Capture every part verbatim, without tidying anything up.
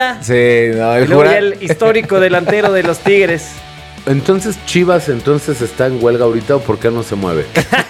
Sí, no, el, Luego ya el histórico delantero de los Tigres. Entonces Chivas entonces está en huelga ahorita, ¿o por qué no se mueve?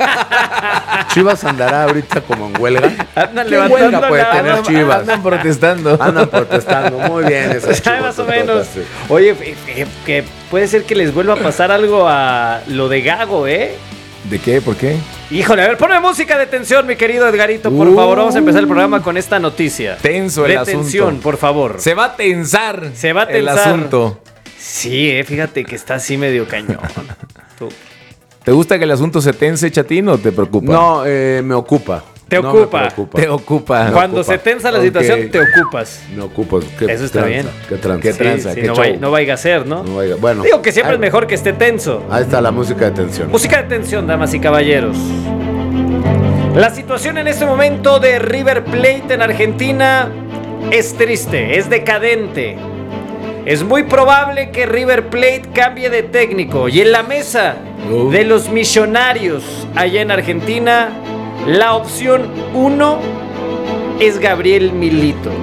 Chivas andará ahorita como en huelga. Andan ¿Qué levantando huelga puede la- tener andan, Chivas? andan protestando. Andan protestando, muy bien. esas Ya Chivas más o menos. tototas, sí. Oye, que, que puede ser que les vuelva a pasar algo a lo de Gago, ¿eh? ¿De qué? ¿Por qué? Híjole, a ver, ponme música de tensión, mi querido Edgarito, por Uh. favor. Vamos a empezar el programa con esta noticia. Tenso el de asunto. tensión, por favor. Se va a tensar. Se va a el tensar. asunto. Sí, eh, fíjate que está así medio cañón. Tú. ¿Te gusta que el asunto se tense, Chatín, o te preocupa? No, eh, me ocupa. Te No ocupa. me preocupa. Te ocupa. Me Cuando ocupa. se tensa la Ok. situación, te ocupas. Me ocupa. ¿Qué Eso está tranza? bien. ¿Qué tranza? ¿Qué Sí, tranza? sí, qué no, show. vaya, no vaya a ser, ¿no? No vaya- Bueno. Digo que siempre ahí- es mejor que esté tenso. Ahí está la música de tensión. Música de tensión, damas y caballeros. La situación en este momento de River Plate en Argentina es triste, es decadente. Es muy probable que River Plate cambie de técnico. Y en la mesa Uh. de los millonarios allá en Argentina, la opción uno es Gabriel Milito.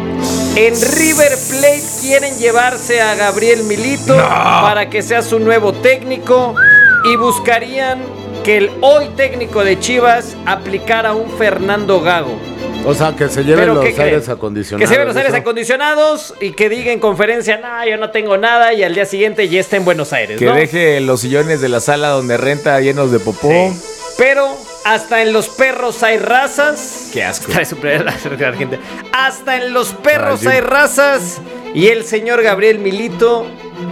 En River Plate quieren llevarse a Gabriel Milito para que sea su nuevo técnico y buscarían que el hoy técnico de Chivas aplicara un Fernando Gago. O sea, que se lleven ¿Pero los qué creen? aires acondicionados. Que se lleven los aires ¿eso? acondicionados y que diga en conferencia, no, yo no tengo nada, y al día siguiente ya está en Buenos Aires, Que ¿no? deje los sillones de la sala donde renta llenos de popó. Sí. Pero hasta en los perros hay razas. Qué asco. Trae su playera de Argentina. Hasta en los perros Ay, sí. hay razas. Y el señor Gabriel Milito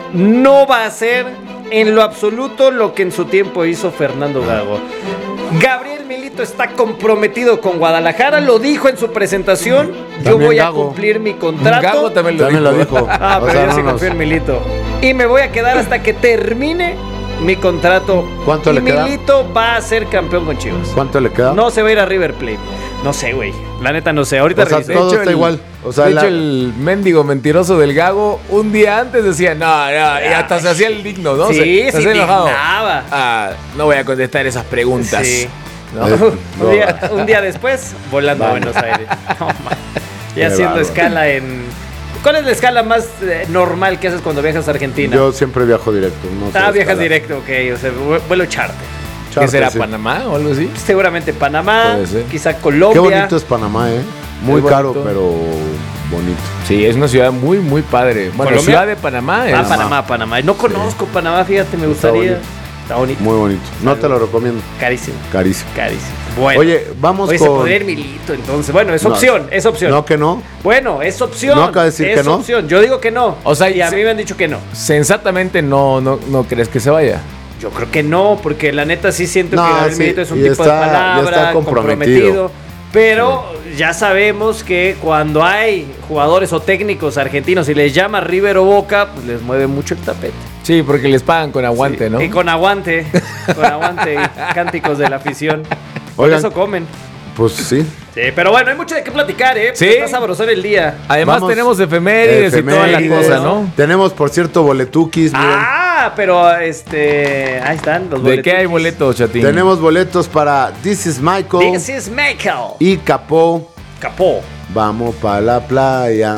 no va a hacer en lo absoluto lo que en su tiempo hizo Fernando Gago. Gabriel Milito está comprometido con Guadalajara, lo dijo en su presentación. Yo También voy a Gago. cumplir mi contrato. Gago también lo También dijo. lo dijo. Ah, O pero sea, yo sí no nos- confío en Milito. Y me voy a quedar hasta que termine mi contrato. ¿Cuánto y le queda? Milito va a ser campeón con Chivas. ¿Cuánto le queda? No se va a ir a River Plate. No sé, güey. La neta no sé. Ahorita O sea, reviso. todo está igual. O sea, de la- hecho, el mendigo mentiroso del Gago, un día antes decía, no, no, y hasta se hacía el digno, ¿no? Sí, se, se hacía enojado. indignaba. Ah, no voy a contestar esas preguntas. Sí. ¿no? Eh, un, día, un día después, volando a Vamos. Buenos Aires. No, man. Y Qué haciendo bárbaro. escala en... ¿Cuál es la escala más eh, normal que haces cuando viajas a Argentina? Yo siempre viajo directo. No sé ah, viajas escalar. directo, ok. O sea, vu- vuelo charter. ¿Qué Charter, será, sí. Panamá o algo así? Seguramente Panamá, Puede ser. quizá Qué Colombia. bonito es Panamá, ¿eh? Muy Muy caro, bonito. pero bonito. Sí, es una ciudad muy, muy padre. Bueno, ¿Colombia? ciudad de Panamá es... Ah, Panamá, Panamá. No conozco Panamá, fíjate, me Está gustaría. bonito. Está bonito. Muy bonito. No te lo recomiendo. Carísimo, Carísimo. carísimo. Bueno. Oye, vamos Oye, se con... podría ir Milito, entonces. Bueno, es No. opción, es opción. No, que no. Bueno, es opción. ¿No acaba de decir es que no? opción. Yo digo que no. O sea, y a se- mí me han dicho que no. Sensatamente no, no, no crees que se vaya. Yo creo que no, porque la neta sí siento No, que Gabriel sí, Milito es un y tipo está- de ya palabra, está comprometido. Pero ya sabemos que cuando hay jugadores o técnicos argentinos y les llama River o Boca, pues les mueve mucho el tapete. Sí, porque les pagan con aguante, ¿no? Y con aguante, con aguante y cánticos de la afición. Por Oigan. eso comen. Pues sí. Sí, pero bueno, hay mucho de qué platicar, ¿eh? Sí. Está sabrosón el día. Además Vamos. tenemos efemérides, y toda la Efemérides. cosa, ¿no? Tenemos, por cierto, boletuquis. miren. Ah, pero este... Ahí están los boletos. ¿De qué hay boletos, Chatín? Tenemos boletos para This is Michael This is Michael. y Capó. Capó. Vamos para la playa.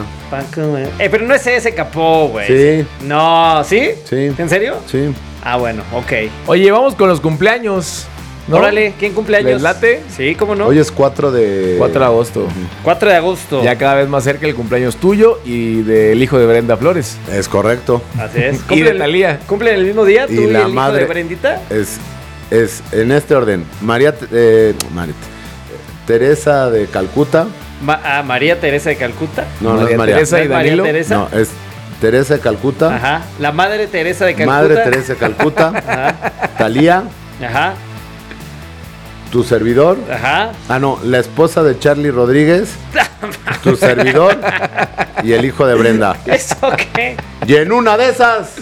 Eh, pero no es ese capó, güey. Sí. No, ¿sí? Sí. ¿En serio? Sí. Ah, bueno, ok. Oye, vamos con los cumpleaños, ¿no? Órale, ¿quién cumpleaños? ¿Les late? Sí, ¿cómo no? Hoy es cuatro de... cuatro de agosto. cuatro de agosto. Ya cada vez más cerca el cumpleaños tuyo y del hijo de Brenda Flores. Es correcto. Así es. Y de ¿Cumplen- Talía. ¿Cumplen el mismo día tú Y y, la el hijo madre- de Brendita? Es, es en este orden. María, eh, María Teresa de Calcuta. Ma- ah, María Teresa de Calcuta. No, no María es María. Teresa y ¿No es María Danilo. Teresa? No, es Teresa de Calcuta. Ajá. La Madre Teresa de Calcuta. Madre Teresa de Calcuta. Ajá. Talía, Ajá. tu servidor. Ajá. Ah, no, la esposa de Charlie Rodríguez. Tu servidor. Y el hijo de Brenda. ¿Eso qué? Y en una de esas.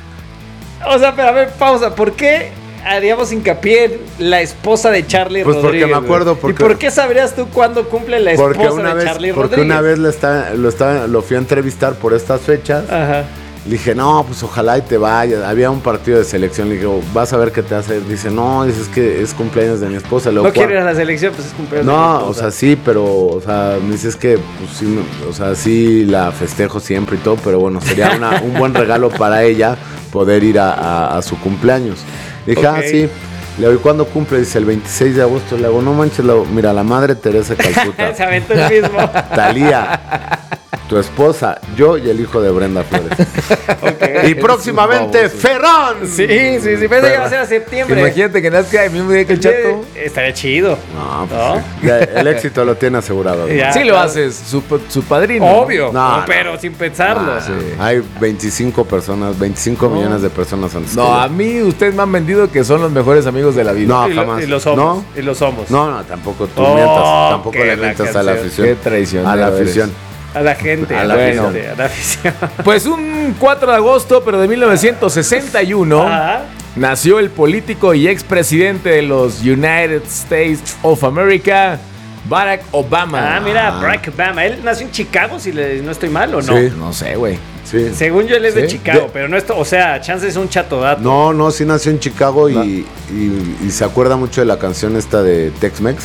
O sea, pero a ver, pausa. ¿Por qué haríamos hincapié en la esposa de Charlie Pues porque Rodríguez? me acuerdo, güey? porque- ¿Y por qué sabrías tú cuándo cumple la esposa Porque una de vez, Charlie porque Rodríguez? una vez le está, lo, está, lo fui a entrevistar por estas fechas. Ajá. Le dije, no, pues ojalá y te vayas. Había un partido de selección. Le dije, vas a ver qué te hace. Dice, no, dice, es que es cumpleaños de mi esposa. No quiero ir a la selección, pues es cumpleaños de mi No, esposa. o sea, sí, pero, o sea, me dice, es que, pues sí, me- o sea, sí la festejo siempre y todo, pero bueno, sería una- un buen regalo para ella poder ir a, a- a su cumpleaños. Le dije, Ok. ah, sí. Le digo, ¿y cuándo cumple? Dice, el veintiséis de agosto. Le digo, no manches, la- mira, la madre Teresa de Calcuta, Se aventó el mismo. Talía, tu esposa, yo y el hijo de Brenda Flores. Ok. Y próximamente, Eres un baboso. Ferrón. Sí, sí, sí. Pensé que iba a ser a septiembre. Imagínate que nazca el mismo día que el chato. Estaría chido. No, pues ¿No? sí. Ya, el éxito lo tiene asegurado. Ya. Sí lo claro. haces, su, su padrino. Obvio. No, no. Pero sin pensarlo. Ah, Hay veinticinco personas, veinticinco millones de personas antes No, que a yo. mí ustedes me han vendido que son los mejores amigos de la vida. No, y, lo, jamás. y lo somos. No. Y lo somos. No, no, tampoco tú Oh, mientas. Tampoco que le la mientas a la canción. afición. Qué traicionero A la eres. afición. A la gente. A A la la, afición. gente, a la afición. Pues un cuatro de agosto, pero de mil novecientos sesenta y uno, Ajá. nació el político y expresidente de los United States of America, Barack Obama. Ah, mira, Barack Obama. Él nació en Chicago, si le- no estoy mal o no. Sí. No sé, güey. Sí. Según yo, él es de ¿Sí? Chicago, Yo- pero no esto, o sea, chance es un chato dato. No, no, sí nació en Chicago y, y- y se acuerda mucho de la canción esta de Tex-Mex.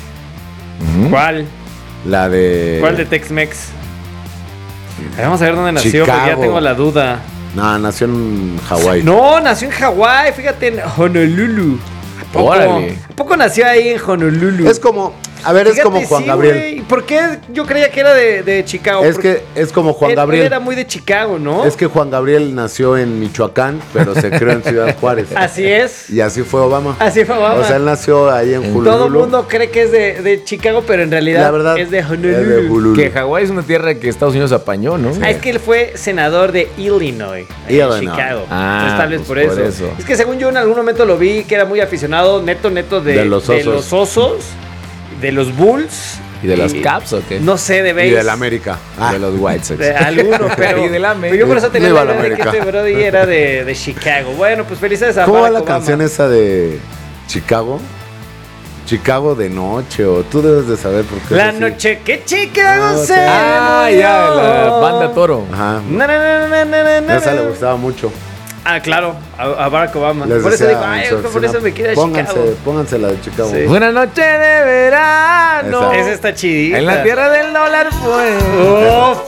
¿Cuál? La de. ¿Cuál de Tex-Mex? Vamos a ver dónde nació, porque ya Chicago. tengo la duda. No, nació en Hawái. No, nació en Hawái, fíjate, en Honolulu. ¿A poco, Órale. ¿A poco nació ahí en Honolulu? Es como. A ver, es Fíjate, como Juan sí, Gabriel. güey. ¿Por qué yo creía que era de, de Chicago? Es Porque que es como Juan él- Gabriel. Él era muy de Chicago, ¿no? Es que Juan Gabriel nació en Michoacán, pero se crió en Ciudad Juárez. Así es. Y así fue Obama. Así fue Obama. O sea, él nació ahí en Honolulu. Todo el mundo cree que es de, de Chicago, pero en realidad La verdad, es de Honolulu. es de Honolulu. Que Hawái es una tierra que Estados Unidos apañó, ¿no? Ah, es que él fue senador de Illinois, ahí en Illinois. Chicago. Ah, Entonces, tal vez pues por, por eso. eso. Es que según yo en algún momento lo vi que era muy aficionado, neto, neto de, De los osos. los osos, de los Bulls. ¿Y de las Caps o qué? No sé, de Y base. del América. Ah, De los White Sox. De alguno, pero, Y del América. pero yo por eso tenía Viva la la idea de que América. este Brody era de, de Chicago. Bueno, pues felicidades a ¿Cómo va Barack la Obama. canción esa de Chicago? Chicago de noche, o tú debes de saber por qué. La es así. noche que Chicago No, se sí. Ah, ya, la banda Toro. Ajá. Na, na, na, na, na, na, Esa na. le gustaba mucho. Ah, claro, a, a Barack Obama. Les por eso decía digo, ay, en su por eso oficina, me quiero a pónganse, Chicago. pónganse la de Chicago. Sí. Buena noche de verano. Esa. Esa está chidita. En la tierra del dólar fue. Uf.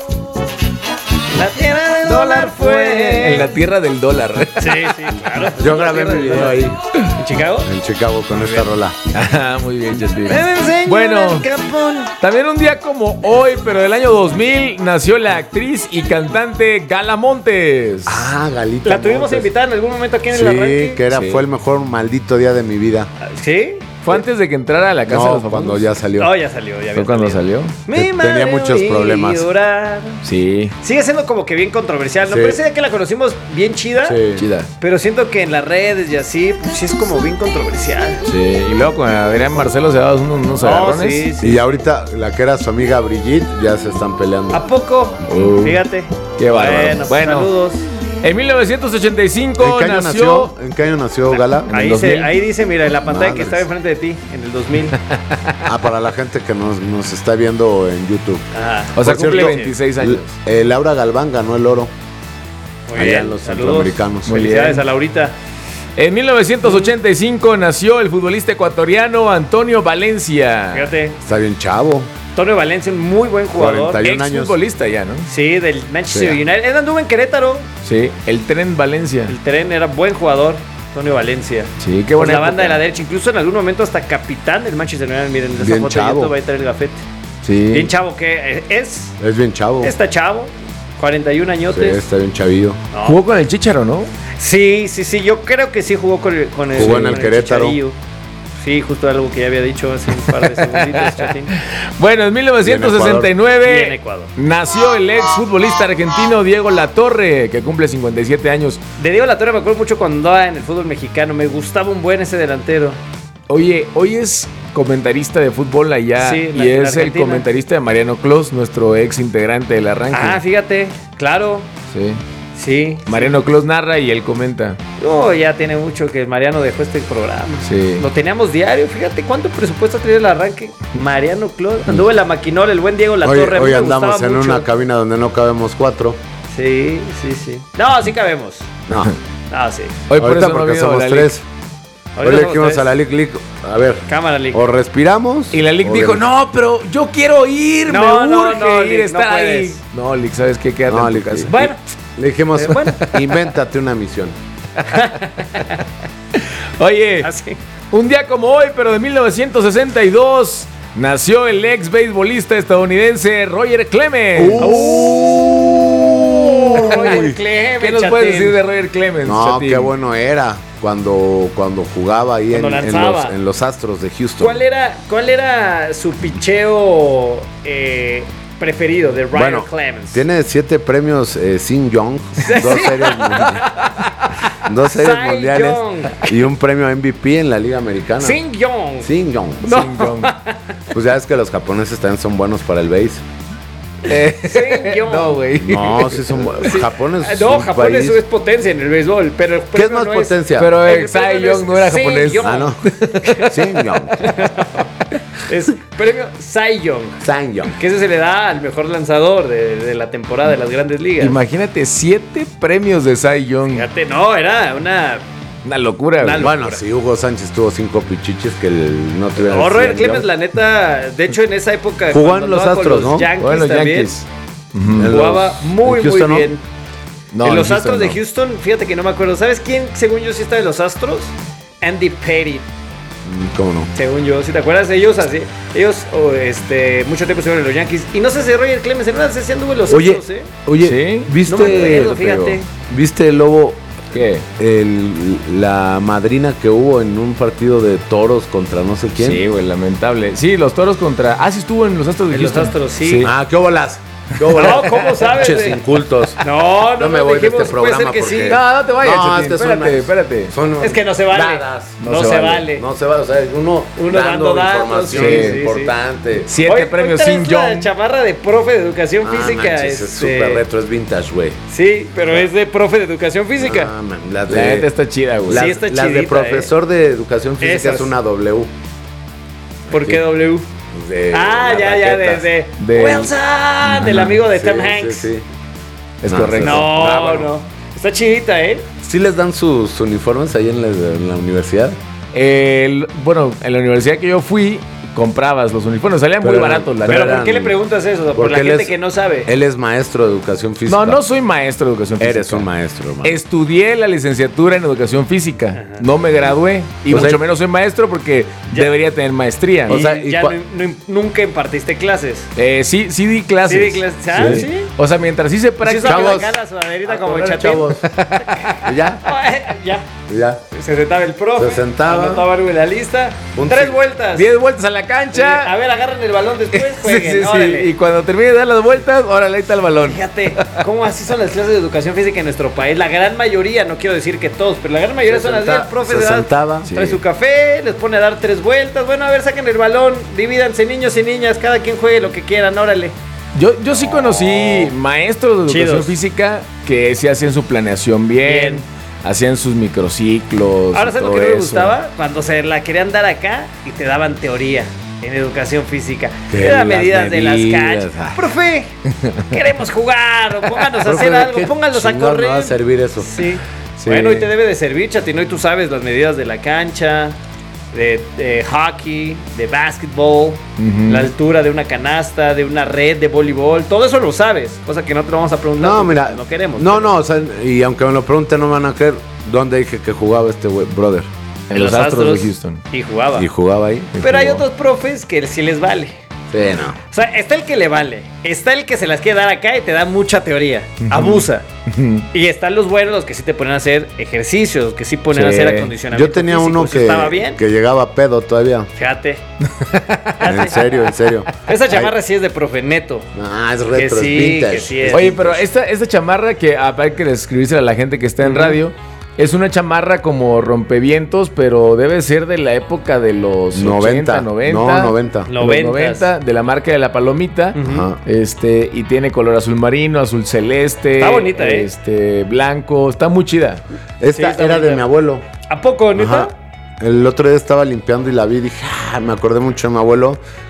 La tierra del dólar fue. En la tierra del dólar. Sí, sí, claro. Yo grabé mi video ahí ¿En Chicago? en Chicago con esta rola. Ah, muy bien, Justin. Me enseñó Bueno. el Capón. También un día como hoy, pero del año dos mil, nació la actriz y cantante Gala Montes. Ah, Galita. La tuvimos Montes. invitada en algún momento aquí en el arranque. Sí, que era, Sí. fue el mejor maldito día de mi vida. ¿Sí? Fue antes de que entrara a la casa de No, los famosos. cuando ya salió. Oh, ya salió, ya ¿Fue había cuando salido. salió? Mi Tenía madre muchos oí problemas. llorar. Sí, Sigue siendo como que bien controversial, ¿no? Sí. Pero ese día que la conocimos bien chida. Sí. chida. Pero siento que en las redes y así, pues sí es como bien controversial. Sí, y luego con Adrián Marcelo se daban unos, unos No, agarrones. sí, sí. Y ahorita la que era su amiga Brigitte ya se están peleando. ¿A poco? Uh, Fíjate. qué bárbaro. Bueno, pues, Bueno. saludos. En mil novecientos ochenta y cinco ¿En qué año nació... nació? ¿En qué año nació Gala? En el Ahí, dos se, mil. ahí dice, mira, en la pantalla que Madres. estaba enfrente de ti, en el dos mil. Ah, para la gente que nos, nos está viendo en YouTube. Ajá. O sea, Por cumple cierto, veintiséis años. Eh, Laura Galván ganó el oro. Muy allá bien, en los saludos. centroamericanos. Muy Felicidades bien. a Laurita. En mil novecientos ochenta y cinco nació el futbolista ecuatoriano Antonio Valencia. Fíjate, Está bien chavo. Antonio Valencia, un muy buen jugador. cuarenta y uno Ex años. futbolista ya, ¿no? Sí, del Manchester Sí. United. Él anduvo en Querétaro. Sí, el Tren Valencia. El tren era buen jugador. Antonio Valencia. Sí, qué Pues buena la banda época. de la derecha, incluso en algún momento hasta capitán del Manchester United. Miren, esa Bien foto chavo. de YouTube va a traer el gafete. Sí. Bien chavo que es. Es bien chavo. Está chavo. cuarenta y uno Sí, añotes. está bien chavillo. No. Jugó con el Chícharo, ¿no? Sí, sí, sí. Yo creo que sí jugó con el, con el, Jugó en el con Querétaro. Chicharillo. Sí, justo algo que ya había dicho hace un par de segunditos, Chatín. Bueno, en mil novecientos sesenta y Y en nueve Ecuador. nació el ex futbolista argentino Diego Latorre, que cumple cincuenta y siete años. De Diego Latorre me acuerdo mucho cuando andaba en el fútbol mexicano. Me gustaba un buen ese delantero. Oye, hoy es comentarista de fútbol allá Sí, y la- en es el Argentina. comentarista de Mariano Clos, nuestro ex integrante del arranque. Ah, fíjate, claro. Sí. Sí. Mariano Clos narra y él comenta. No, ya tiene mucho que Mariano dejó este programa. Sí. Lo teníamos diario, fíjate cuánto presupuesto tenía el arranque. Mariano Clos. Anduvo en la maquinola, el buen Diego Hoy, Latorre. a mí hoy me andamos gustaba en mucho. una cabina donde no cabemos cuatro. Sí, sí, sí. No, sí cabemos. No. No, sí. Hoy por Ahorita eso no porque vino somos la tres. Ahorita Hoy somos elegimos tres. a la Lic Lic. A ver. Cámara, Lic. O respiramos. Y la Lic o dijo, ven- no, pero yo quiero ir, No, me no, urge no, ir, Lic, estar no ahí. puedes. No, Lic, ¿sabes qué? Quédate No, en tu Lic, casa. Bueno. Le dijimos, Eh, bueno. invéntate una misión. Oye, Así. un día como hoy, pero de mil novecientos sesenta y dos, nació el ex beisbolista estadounidense Roger Clemens. Uh, Roger Clemens, ¿Qué nos Chatín? puedes decir de Roger Clemens, No, Chatín? qué bueno era cuando, cuando jugaba ahí en, Cuando en lanzaba. los, en los Astros de Houston. ¿Cuál era, cuál era su picheo eh, preferido de Roger Bueno, Clemens? tiene siete premios eh, Cy Young, dos series, mundiales, dos series Cy mundiales Young. y un premio M V P en la Liga Americana. Sing Young. Cy Young. No. Cy Young. Pues ya es que los japoneses también son buenos para el base. Eh, Sing Young. no, güey. No, sí son buenos. Japón Ah, es No, un Japón país- es, es potencia en el béisbol, pero el ¿Qué es premio más no potencia? Pero El eh, Cy premio Young no era es Cy japonés. Young. Ah, no. Cy Young. Es premio Cy Young, Cy Young. que ese se le da al mejor lanzador de, de la temporada de las Grandes Ligas. Imagínate, siete premios de Cy Young. Fíjate, no, era una... Una locura, Una güey. locura. Bueno, si Hugo Sánchez tuvo cinco pichiches que el- no tuviera. No, el Roger Cy Clemens, Young. la neta, de hecho en esa época... Jugó cuando en los andaba con Astros, ¿no? Yankees Bueno, los también, Yankees. En los- jugaba muy, en Houston, muy ¿no? bien. No, en los Houston Astros de no. Houston, fíjate que no me acuerdo. ¿Sabes quién, según yo, sí estaba en los Astros? Andy Petty, Mm, ¿Cómo no? según yo. Si te acuerdas, ellos así, ellos oh, este, mucho tiempo estuvieron en los Yankees. Y no sé si Roger Clemens, en verdad, se anduvo en los Oye, Astros, ¿eh? Oye, Sí. ¿viste, No me acuerdo, fíjate. ¿viste el Lobo? ¿Qué? El, la madrina que hubo en un partido de toros contra no sé quién. Sí, güey, lamentable. Sí, los toros contra. Ah, sí estuvo en los Astros de En los Houston. Astros, sí. Ah, ¿qué bolas? ¿Qué No, ¿cómo sabes, Pinches güey? incultos. No, no, No me nos voy de dijimos, este puede ser programa que sí. porque- No, no te vayas, No, Chatín. es que son espérate, unas- espérate. Son Es que no se vale. dadas. No, se, vale. No se vale. O sea, uno, Uno dando, dando datos, información sí, sí, importante. Siete Hoy- premios hoy sin traes la Young. chamarra de profe de educación Ah, física. manches, es este, súper retro, es vintage, güey. Sí, pero es de profe de educación física. Ah, man, las La neta de, está chida, güey. las, Sí, está las de chidita, profesor de educación física Esas. es una W. ¿Por qué W? De Ah, las ya, ya, de, raquetas. de, De- Wilson, del amigo de Sí, Tom sí, Hanks. sí. Es No, correcto. No, Ah, bueno. no. Está chidita, ¿eh? ¿Sí les dan sus uniformes ahí en la, en la universidad? El- bueno, en la universidad que yo fui, comprabas los uniformes. Salían muy Pero- baratos, la pero Pero neta. ¿por qué le preguntas eso? Por Porque la él gente es- que no sabe. Él es maestro de educación física. No, no soy maestro de educación física. Eres un maestro, hermano. Estudié la licenciatura en educación física. No me gradué. Y O mucho sea, menos soy maestro porque ya- debería tener maestría. o Y sea, ¿y ya cua- no- no- nunca impartiste clases. Eh, sí, sí di clases. Sí, di clases. Ah, Sí. ¿sí? O sea, mientras hice Sí, práctica. sacaba Chavos. acá la sudaderita A como el correr, chatín. chavos. ¿Y ya? Ya. ¿Y ya? Se sentaba el profe. Se sentaba. Anotaba algo en la lista. Un Tres sí- vueltas. diez vueltas a la Eh, cancha. A ver, agarran el balón después, Sí, jueguen, sí, sí. órale. Y cuando termine de dar las vueltas, órale, ahí está el balón. Fíjate, cómo así son las clases de educación física en nuestro país. La gran mayoría, no quiero decir que todos, pero la gran mayoría Se son así. senta- El profe se de edad sentaba. trae Sí. su café, les pone a dar tres vueltas. Bueno, a ver, saquen el balón, divídanse niños y niñas, cada quien juegue lo que quieran, órale. Yo, yo sí conocí maestros de educación Chidos. física que sí hacían su planeación bien, Bien. hacían sus microciclos. Ahora, y ¿sabes lo todo que no me eso. gustaba? Cuando se la querían dar acá y te daban teoría en educación física. Que Eran las medidas de medidas, las canchas. ay. Profe, queremos jugar o pónganos a Profe, hacer ¿de algo, qué pónganlos a chingado me correr. va a servir eso? Sí. Sí. Bueno, y te debe de servir, Chatino, y tú sabes las medidas de la cancha, de, de hockey, de básquetbol, Ujú. la altura de una canasta, de una red de voleibol, todo eso lo sabes, cosa que no te lo vamos a preguntar. No, porque mira. no queremos. No, pero- no, o sea, y aunque me lo pregunten, no me van a creer dónde dije que jugaba este güey, brother. En los Astros de Houston. Y jugaba. Y jugaba ahí. Pero hay otros profes que sí les vale. Sí, no. O sea, está el que le vale, está el que se las quiere dar acá y te da mucha teoría, abusa. Y están los buenos, los que sí te ponen a hacer ejercicios, los que sí ponen a Sí. hacer acondicionamiento. Yo tenía físico, uno eso que, estaba bien. que llegaba pedo todavía. Fíjate. En serio, en serio. Esa chamarra sí es de profe neto. Ah, es Que retro, sí, es vintage. que sí es. Oye, pero esta, esta chamarra que hay que describirse a la gente que está en Ujú. radio, es una chamarra como rompevientos, pero debe ser de la época de los noventa, ochenta, noventa. no, noventa. de los Noventas. noventa, de la marca de la palomita. Ujú. Ajá. Este, y tiene color azul marino, azul celeste. Está bonita, ¿eh? Este, blanco, está muy chida. Esta Sí, está era de bonita. mi abuelo. ¿A poco, neta? Ajá. El otro día estaba limpiando y la vi y dije, ah, me acordé mucho de mi abuelo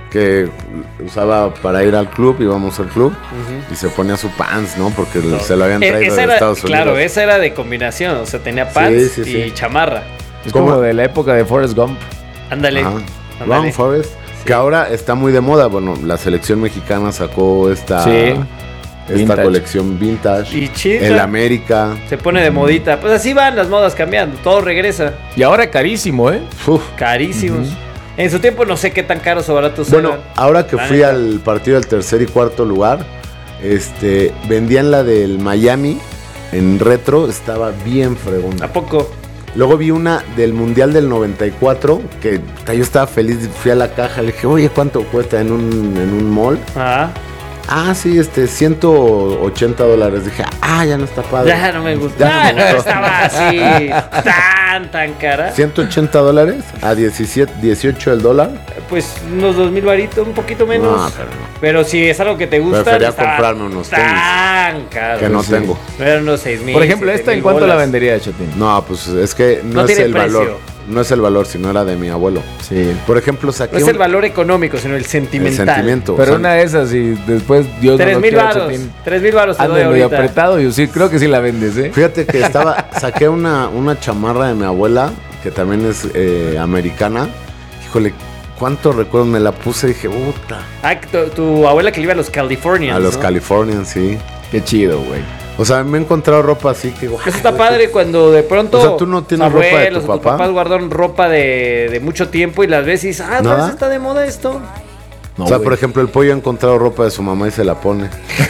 que usaba para ir al club, íbamos al club, uh-huh. y se ponía su pants, ¿no? Porque no. se lo habían traído esa de era, Estados Unidos. Claro, esa era de combinación, o sea, tenía pants sí, sí, y sí. chamarra. Es como de la época de Forrest Gump. Ándale. Ron Forrest, sí. que ahora está muy de moda. Bueno, la selección mexicana sacó esta... Sí. Esta vintage. Colección vintage. Y chida. El América. Se pone de modita. Pues así van las modas cambiando. Todo regresa. Y ahora carísimo, ¿eh? Uf. Carísimos. Uh-huh. En su tiempo no sé qué tan caros o baratos Bueno, eran. ahora que fui al partido del tercer y cuarto lugar, este, vendían la del Miami en retro. Estaba bien fregona. ¿A poco? Luego vi una del Mundial del noventa y cuatro, que yo estaba feliz. Fui a la caja, le dije, oye, ¿cuánto cuesta en un, en un mall? Ajá. Ah, sí, este, ciento ochenta dólares. Dije, ah, ya no está padre. Ya no me gusta. Ya no, no, no estaba así tan, tan cara. ciento ochenta dólares a diecisiete, dieciocho el dólar. Pues unos dos mil varitos, un poquito menos. No, pero no. Pero si es algo que te gusta. Preferiría comprarme unos tenis. Tan caro. Que no sí. tengo. Eran unos seis mil. Por ejemplo, ¿esta en cuánto bolas. La vendería, Chotín? No, pues es que no, no es el precio. valor. No es el valor, sino era de mi abuelo. Sí. Por ejemplo, saqué. No es un... el valor económico, sino el sentimental. El sentimiento. Pero o sea, una de esas y después Dios tres no mil varos. Tres mil varos te doy muy ahorita. apretado. Yo sí creo que sí la vendes, ¿eh? Fíjate que estaba. Saqué una, una chamarra de mi abuela, que también es eh, americana. Híjole, cuántos recuerdos me la puse. Dije, puta. Ah, tu, tu abuela que le iba a los Californians. A los ¿no? Californians, sí. Qué chido, güey. O sea, me he encontrado ropa así que... Eso está padre cuando de pronto... O sea, tú no tienes abuelos, ropa de tu tus papá. papás guardaron ropa de, de mucho tiempo y las ves y dices, ah, ¿no está de moda esto? No, o sea, wey. Por ejemplo, el pollo ha encontrado ropa de su mamá y se la pone.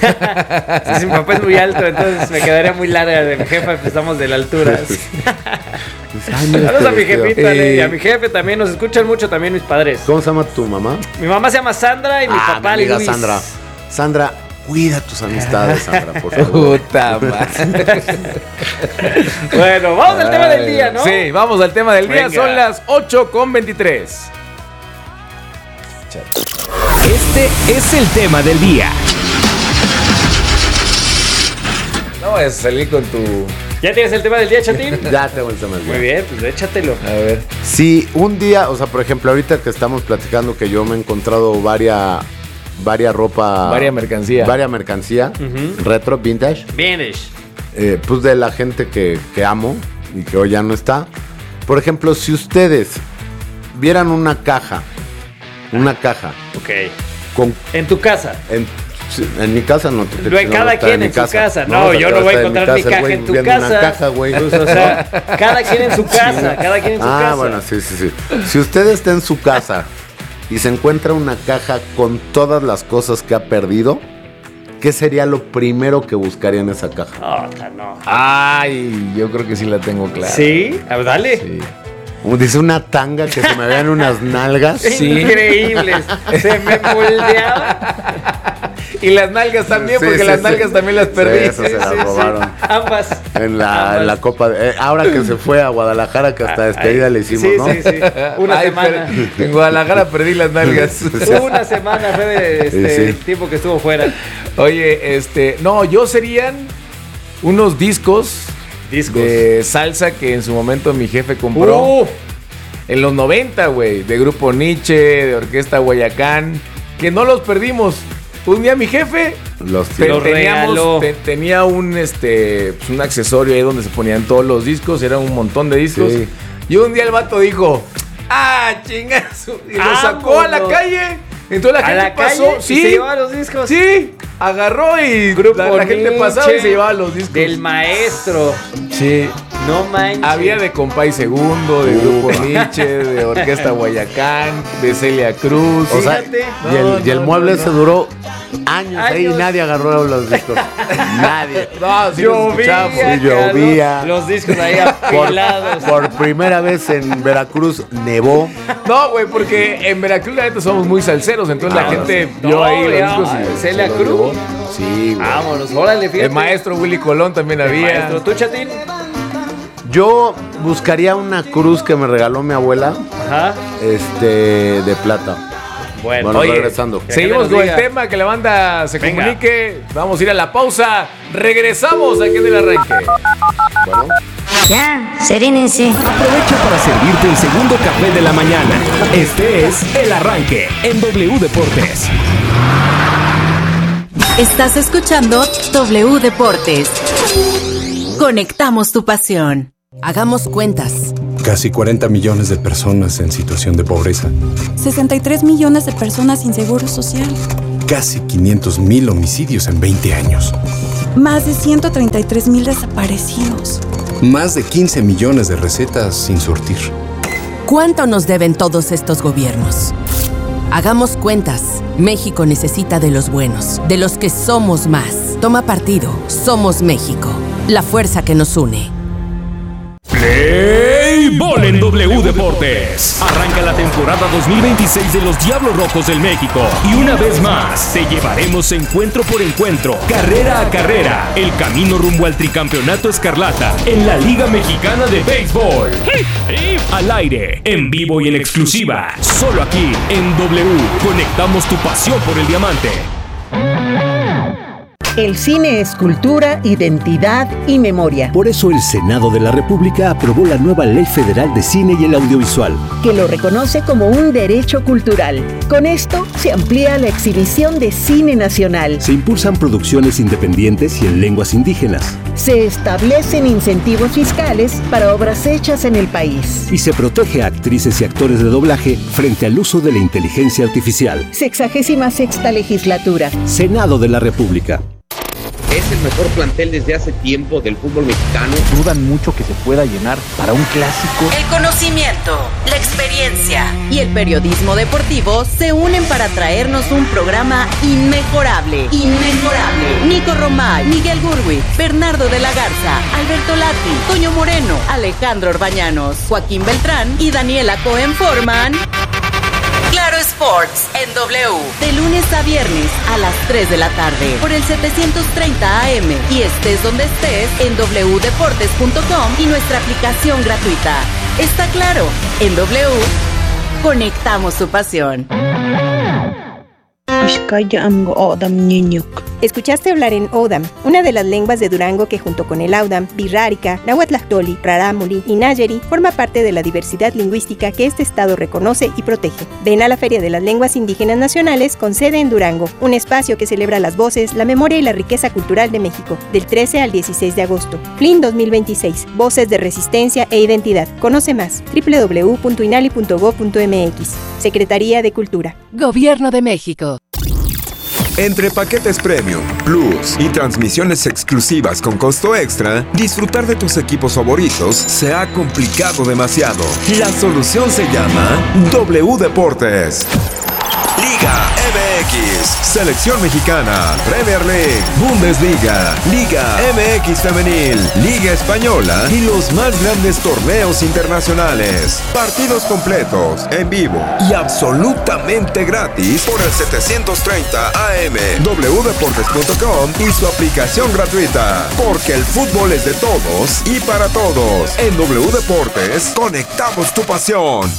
Sí, mi papá es muy alto, entonces me quedaría muy larga de mi jefa, empezamos de la altura. Saludos a mi jefita eh, y a mi jefe también, nos escuchan mucho también mis padres. ¿Cómo se llama tu mamá? Mi mamá se llama Sandra y mi ah, papá mi amiga Luis. Sandra. Sandra, cuida tus amistades, Sandra, por favor. Puta madre. Bueno, vamos al tema del día, ¿no? Sí, vamos al tema del día. Venga. Son las ocho con veintitrés. Este es el tema del día. No vayas a salir con tu... ¿Ya tienes el tema del día, Chatín? Ya tengo el tema del día. Muy bien, pues échatelo. A ver. Si un día, o sea, por ejemplo, ahorita que estamos platicando que yo me he encontrado varias... Varia ropa. Varia mercancía. Varia mercancía. Uh-huh. Retro, vintage. Vintage. Eh, pues de la gente que, que amo y que hoy ya no está. Por ejemplo, si ustedes vieran una caja. Una caja. Ok. Con, en tu casa. En, en mi casa no. Lo de cada no, quien en, en su casa. casa. No, no yo no voy a encontrar mi, casa, mi caja en tu casa. Una caja, güey. Pues, o sea, cada quien en su casa. Cada quien en su ah, casa. Ah, bueno, sí, sí, sí. Si usted está en su casa y se encuentra una caja con todas las cosas que ha perdido, ¿qué sería lo primero que buscaría en esa caja? Oh, no. Ay, yo creo que sí la tengo clara. ¿Sí? A ver, dale. Sí. Dice una tanga que se me vean unas nalgas. Sí. Increíbles. Se me moldeaba. Y las nalgas también, sí, porque sí, las sí. nalgas también las perdí. Sí, eso se las robaron. Sí. Ambas. En la, Ambas. En la Copa. De, eh, ahora que se fue a Guadalajara, que hasta despedida le hicimos, sí, ¿no? Sí, sí, Una Ay, semana. Per- en Guadalajara perdí las nalgas. Sí. Una semana fue de este sí, sí. tiempo que estuvo fuera. Oye, este. No, yo serían unos discos. Discos. De salsa que en su momento mi jefe compró. Uh. En los noventa, güey. De Grupo Nietzsche, de Orquesta Guayacán. Que no los perdimos. Un día mi jefe los te, teníamos, te, tenía un este pues un accesorio ahí donde se ponían todos los discos, era un montón de discos. Sí. Y un día el vato dijo, ah, chingazo, y lo sacó a la calle. Entonces la gente la pasó, calle, sí, y se llevaba los discos. Sí, agarró y Grupo la, la gente pasaba y se llevaba los discos. Del maestro. Sí. No manches. Había de Compay Segundo, de Grupo Nietzsche, de Orquesta Guayacán, de Celia Cruz. O sea, Fíjate. y el, no, y el no, mueble no, no. se duró años, años ahí y nadie agarró los discos. Nadie. No, sí llovía, sí, llovía. Los discos ahí apilados. Por, por primera vez en Veracruz nevó. No, güey, porque en Veracruz la neta somos muy salseros, entonces ah, la gente no, vio no, ahí ya, los discos y Celia Cruz. Llevó. Sí, güey. Vámonos, órale, fíjate. El maestro Willy Colón también el había. Maestro, ¿tú, Chatín? Yo buscaría una cruz que me regaló mi abuela. Ajá. Este, de plata. Bueno, bueno oye, regresando. Seguimos con el tema, que la banda se Venga. comunique. Vamos a ir a la pausa. Regresamos aquí en el arranque. Bueno. Ya, serénense. Aprovecha para servirte el segundo café de la mañana. Este es El Arranque en W Deportes. Estás escuchando W Deportes. Conectamos tu pasión. Hagamos cuentas. Casi cuarenta millones de personas en situación de pobreza. sesenta y tres millones de personas sin seguro social. Casi quinientos mil homicidios en veinte años. Más de ciento treinta y tres mil desaparecidos. Más de quince millones de recetas sin surtir. ¿Cuánto nos deben todos estos gobiernos? Hagamos cuentas. México necesita de los buenos, de los que somos más. Toma partido. Somos México. La fuerza que nos une. Play Ball en W Deportes. Arranca la temporada dos mil veintiséis de los Diablos Rojos del México. Y una vez más, te llevaremos encuentro por encuentro, carrera a carrera, el camino rumbo al tricampeonato escarlata en la Liga Mexicana de Béisbol. Al aire, en vivo y en exclusiva, solo aquí en W. Conectamos tu pasión por el diamante. El cine es cultura, identidad y memoria. Por eso el Senado de la República aprobó la nueva Ley Federal de Cine y el Audiovisual, que lo reconoce como un derecho cultural. Con esto se amplía la exhibición de cine nacional. Se impulsan producciones independientes y en lenguas indígenas. Se establecen incentivos fiscales para obras hechas en el país. Y se protege a actrices y actores de doblaje frente al uso de la inteligencia artificial. Sexagésima sexta legislatura. Senado de la República. Es el mejor plantel desde hace tiempo del fútbol mexicano. Dudan mucho que se pueda llenar para un clásico. El conocimiento, la experiencia y el periodismo deportivo se unen para traernos un programa inmejorable. Inmejorable. Nico Romay, Miguel Gurwitz, Bernardo de la Garza, Alberto Lati, Toño Moreno, Alejandro Orbañanos, Joaquín Beltrán y Daniela Cohen forman Claro Sports en W, de lunes a viernes a las tres de la tarde por el setecientos treinta A M y estés donde estés en doble u deportes punto com y nuestra aplicación gratuita. Está claro, en W conectamos tu pasión. Escuchaste hablar en Odam, una de las lenguas de Durango que junto con el Audam, Birrárica, Nahuatlactoli, Rarámuri y Nayeri forma parte de la diversidad lingüística que este estado reconoce y protege. Ven a la Feria de las Lenguas Indígenas Nacionales con sede en Durango, un espacio que celebra las voces, la memoria y la riqueza cultural de México, del trece al dieciséis de agosto. F L I N dos mil veintiséis, Voces de Resistencia e Identidad. Conoce más, doble u doble u doble u punto inali punto gob punto eme equis. Secretaría de Cultura. Gobierno de México. Entre paquetes Premium, Plus y transmisiones exclusivas con costo extra, disfrutar de tus equipos favoritos se ha complicado demasiado. La solución se llama W Deportes. Liga M X, Selección Mexicana, Premier League, Bundesliga, Liga M X Femenil, Liga Española y los más grandes torneos internacionales. Partidos completos, en vivo y absolutamente gratis por el setecientos treinta A M, doble u deportes punto com y su aplicación gratuita. Porque el fútbol es de todos y para todos. En W Deportes, conectamos tu pasión.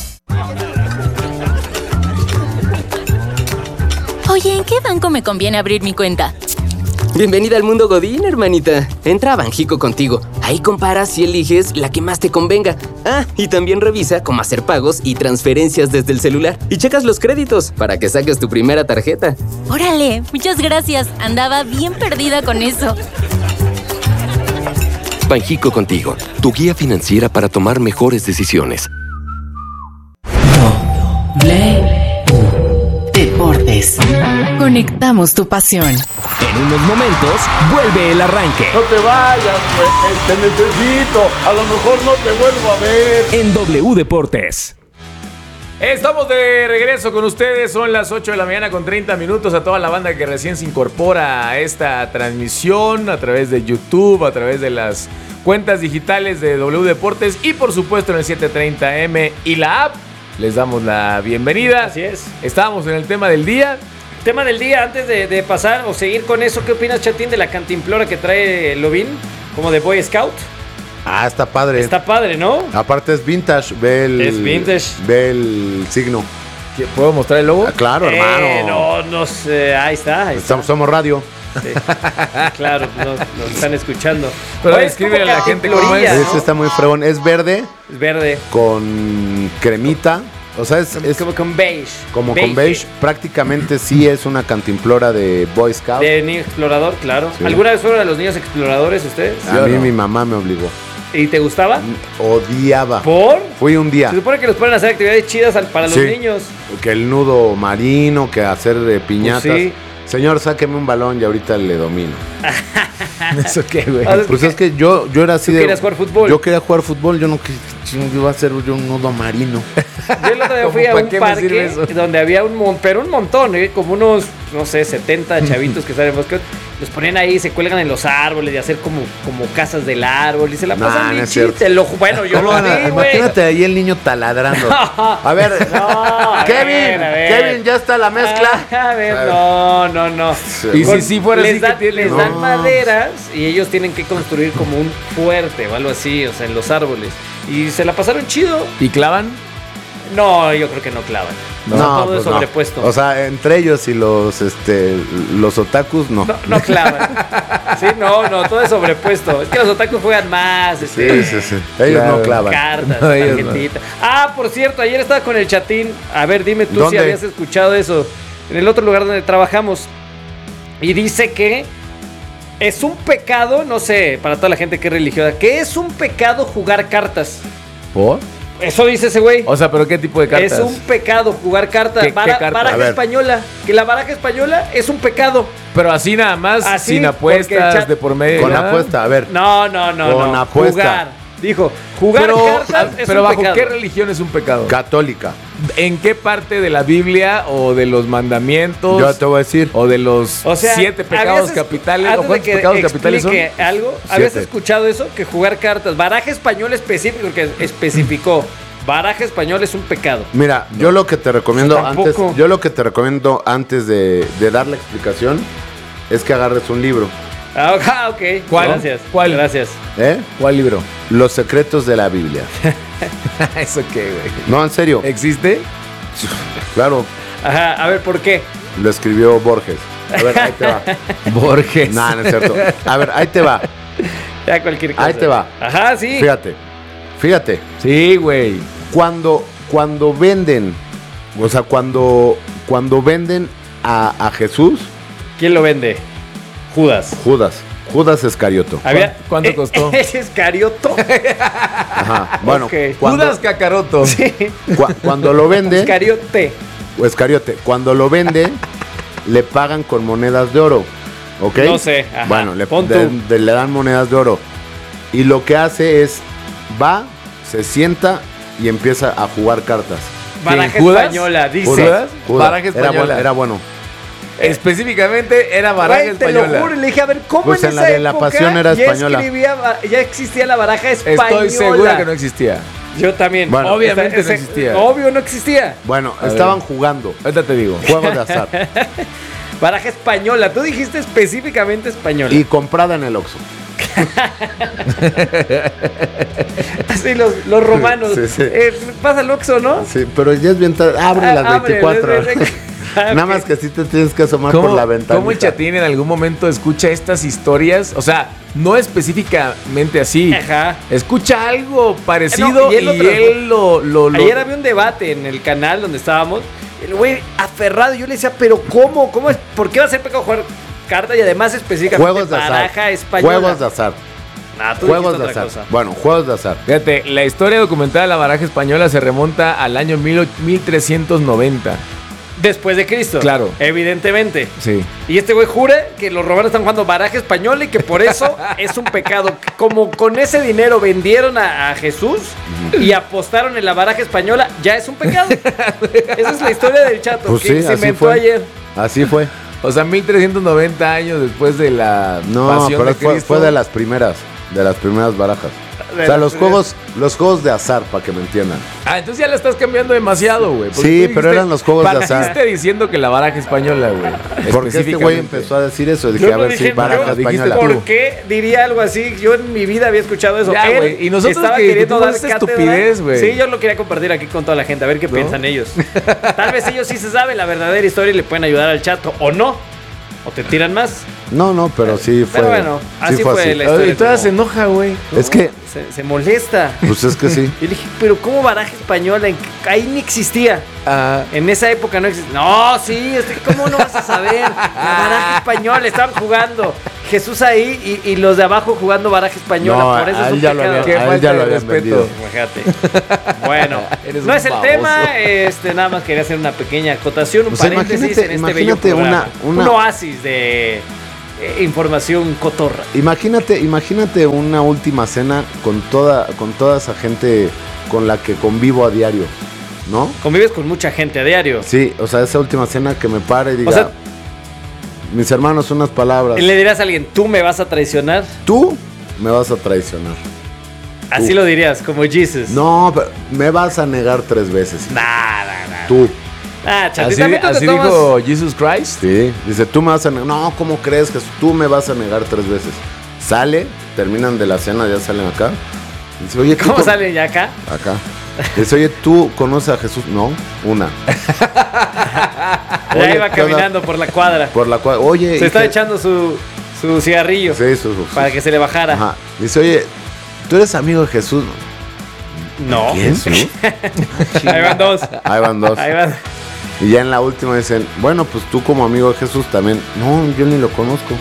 Oye, ¿en qué banco me conviene abrir mi cuenta? Bienvenida al mundo Godín, hermanita. Entra a Banjico contigo. Ahí comparas y eliges la que más te convenga. Ah, y también revisa cómo hacer pagos y transferencias desde el celular. Y checas los créditos para que saques tu primera tarjeta. ¡Órale! Muchas gracias. Andaba bien perdida con eso. Banjico contigo, tu guía financiera para tomar mejores decisiones. W Deportes. Conectamos tu pasión. En unos momentos, vuelve el arranque. No te vayas, pues, te necesito. A lo mejor no te vuelvo a ver. En W Deportes. Estamos de regreso con ustedes. Son las ocho de la mañana con treinta minutos. A toda la banda que recién se incorpora a esta transmisión a través de YouTube, a través de las cuentas digitales de W Deportes y por supuesto en el setecientos treinta A M y la app. Les damos la bienvenida. Así es. Estábamos en el tema del día. Tema del día, antes de, de pasar o seguir con eso, ¿qué opinas, Chatín, de la cantimplora que trae Lovín? Como de Boy Scout. Ah, está padre. Está padre, ¿no? Aparte es vintage, ve el... Es vintage. Ve el signo. ¿Puedo mostrar el logo? Ah, claro, Eh, hermano. no, no sé. Ahí está. Ahí está. Estamos, somos radio. Sí. Claro, nos, nos están escuchando. Pero Oye, es escríbele como a la gente cómo cantimplorilla, es. ¿no? Ese está muy fregón. Es verde Es verde. con cremita. O sea, es, es Como con beige. como con beige. Prácticamente sí es una cantimplora de Boy Scout. De niño explorador, claro. Sí. ¿Alguna vez fueron a los niños exploradores ustedes? A mí mi mamá me obligó. ¿Y te gustaba? Odiaba. ¿Por? Fui un día. Se supone que los ponen a hacer actividades chidas al- para los Sí. niños. Que el nudo marino, que hacer eh, piñatas. Pues sí. Señor, sáqueme un balón y ahorita le domino. ¿Eso qué, güey? O sea, Pues es que yo, yo era así ¿Tú de. querías jugar fútbol? Yo quería jugar fútbol, yo no qué chingo iba a hacer yo un nudo marino. Yo el otro día ¿Cómo fui a para un qué me sirve parque eso? donde había un montón, pero un montón, ¿eh? Como unos, no sé, setenta chavitos que salen en bosque. Los ponen ahí, se cuelgan en los árboles y hacer como, como casas del árbol y se la Nah, pasan no bien es cierto. chiste. Lo, bueno, yo lo ¿Cómo? vi, güey. Imagínate ahí el niño taladrando. A ver, No, a Kevin, ver, a ver. Kevin, ya está la mezcla. A ver, no, no, no. Y Con- si sí fuera les así dan, que tiene- les no. dan maderas y ellos tienen que construir como un fuerte o algo así, o sea, en los árboles. Y se la pasaron chido. ¿Y clavan? No, yo creo que no clavan. No, O sea, todo pues es no. sobrepuesto. O sea, entre ellos y los este los otakus no. No, no clavan. Sí, no, no, todo es sobrepuesto. Es que los otakus juegan más. Este, Sí, sí, sí. Ellos Claro. no clavan. Cartas, No, ellos no. tarjetitas. Ah, por cierto, ayer estaba con el chatín. A ver, dime tú si ¿Dónde? habías escuchado eso. En el otro lugar donde trabajamos. Y dice que es un pecado, no sé, para toda la gente que es religiosa, que es un pecado jugar cartas. ¿Por? Eso dice ese güey. O sea, ¿pero qué tipo de cartas? Es un pecado jugar cartas. ¿Qué- qué Bara- carta? Baraja A ver. española. Que la baraja española es un pecado. Pero así nada más, Así, sin porque el apuestas chat- de por medio. Con nada. apuesta, a ver. No, no, no, Con no. apuesta. Jugar. Dijo, jugar Pero, cartas ah, es pero un ¿bajo pecado. qué religión es un pecado? Católica. ¿En qué parte de la Biblia o de los mandamientos? Yo te voy a decir. O de los O sea, siete habías pecados es- capitales. ¿O antes de cuántos que pecados capitales son? explique algo, ¿habías Siete. escuchado eso? Que jugar cartas, baraja español específico, que especificó, baraja español es un pecado. Mira, yo lo que te recomiendo Yo antes, tampoco. yo lo que te recomiendo antes de, de dar la explicación es que agarres un libro, Ah, ok, ah, ok. ¿Cuál? Gracias. ¿Cuál? Gracias. ¿eh? ¿Cuál libro? Los secretos de la Biblia. ¿Eso qué, güey? No, en serio. ¿Existe? Claro, Ajá, a ver, ¿por qué? lo escribió Borges. A ver, ahí te va. Borges. No, no es cierto. A ver, ahí te va. Ya cualquier cosa. Ahí te va. Ajá, sí. Fíjate. Fíjate. Sí, güey. Cuando, cuando venden, o sea, cuando, cuando venden a, a Jesús, ¿Quién lo vende? Judas. Judas, Judas Iscarioto. Había- ¿Cuánto Eh, costó? ¿Es Iscarioto? Ajá. Bueno, Ok. cuando, Judas Cacaroto. Sí. cua- cuando lo vende, Iscariote. o Iscariote, cuando lo vende, le pagan con monedas de oro. ¿Ok? No sé, ajá. Bueno, le, Pon de- tú. de- le dan monedas de oro. Y lo que hace es, va, se sienta y empieza a jugar cartas. Baraja ¿Judas? española, dice. ¿Judas? Judas. Baraja Era española. bueno, era bueno. Específicamente era baraja Güey, te española. lo juro, le dije, a ver, ¿cómo Pues en en la esa de la época Pasión era ya española. escribía ba- ya existía la baraja española? Estoy segura que no existía. Yo también. Bueno, obviamente Esa- no ese- existía. Obvio no existía. Bueno, A estaban ver. jugando. Ahorita te digo. Juego de azar. Baraja española. Tú dijiste específicamente española. Y comprada en el Oxxo. Así los, los romanos. Sí, sí. Eh, pasa el Oxxo, ¿no? Sí, pero ya es bien tarde. Abre Ah, las abre, veinticuatro. es- es- Ah, Nada ok. más que sí te tienes que asomar ¿Cómo, por la ventana. cómo el Chatín en algún momento escucha estas historias? O sea, no específicamente así. Ajá. Escucha algo parecido No, y y él él, lo lo, lo, lo- Ayer había un debate en el canal donde estábamos. El güey aferrado. Yo le decía, ¿pero cómo? ¿Cómo es? ¿Por qué va a ser pecado jugar carta y además específicamente Juegos de azar. baraja española? Juegos de azar. Nah, tú Juegos dijiste de otra azar. cosa. Bueno, juegos de azar. Fíjate, la historia documentada de la baraja española se remonta al año mil trescientos noventa. Después de Cristo. Claro. Evidentemente. Sí. Y este güey jura que los romanos están jugando baraja española y que por eso es un pecado. Como con ese dinero vendieron a, a Jesús y apostaron en la baraja española, ya es un pecado. Esa es la historia del chato Pues que sí, se así inventó fue. ayer. Así fue. O sea, mil trescientos noventa años después de la No, pasión pero de fue, Cristo. fue de las primeras. De las primeras barajas. O sea, los juegos, los juegos de azar, para que me entiendan. Ah, entonces ya la estás cambiando demasiado, güey. Sí, pero eran los juegos de azar. Partiste diciendo que la baraja española, güey. Porque este güey empezó a decir eso. Dije, Yo a no ver dije, si baraja yo, española. ¿por qué diría algo así? Yo en mi vida había escuchado eso. Ya, Él güey, y nosotros estaba que queriendo dar esa cátedra. estupidez, güey. Sí, yo lo quería compartir aquí con toda la gente, a ver qué ¿No? piensan ellos. Tal vez ellos sí se saben la verdadera historia y le pueden ayudar al chat, o no. O te tiran más. No, no, pero sí fue. Pero bueno, así sí fue, fue así. la historia. Y todavía se enoja, güey. Es que. Se, se molesta. Pues es que sí. Y le dije, pero ¿cómo baraja española? ¿En qué- Ahí ni existía. Ah, En esa época no existía. No, sí, es que ¿cómo no vas a saber? La baraja española, estaban jugando. Jesús ahí y, y los de abajo jugando baraja española. No, por eso a es él un ya lo pecado. había- a él ya lo habían vendido. Fíjate. Bueno, Eres no un es el baboso. tema. Este, nada más quería hacer una pequeña acotación, un O sea, paréntesis imagínate- en este bello imagínate programa. una- una- Un oasis de eh, información cotorra. Imagínate, imagínate una última cena con toda, con toda esa gente con la que convivo a diario, ¿no? Convives con mucha gente a diario. Sí, o sea, esa última cena que me pare y diga, O sea, mis hermanos, unas palabras. ¿le dirás a alguien, tú me vas a traicionar? Tú me vas a traicionar. Así Tú. lo dirías, como Jesus. No, pero me vas a negar tres veces. Nada, nada. Tú. Ah, Chati, así también tú te así tomas- dijo Jesus Christ. Sí, dice, tú me vas a negar. No, ¿cómo crees que tú me vas a negar tres veces? Sale, terminan de la cena, ya salen acá. Dice, oye, ¿tú ¿Cómo con- salen ya acá? Acá. Dice, oye, ¿tú conoces a Jesús? No, una. Ya Oye, iba ¿qué onda? caminando por la cuadra. Por la cual, oye. Se ¿y está qué? echando su, su cigarrillo Sí, su- su- para que se le bajara. Ajá. Dice, oye, ¿tú eres amigo de Jesús? No. ¿Quién? ¿Sí? Ahí van dos. Ahí van dos. Ahí van. Y ya en la última dicen, bueno, pues tú como amigo de Jesús también. No, yo ni lo conozco.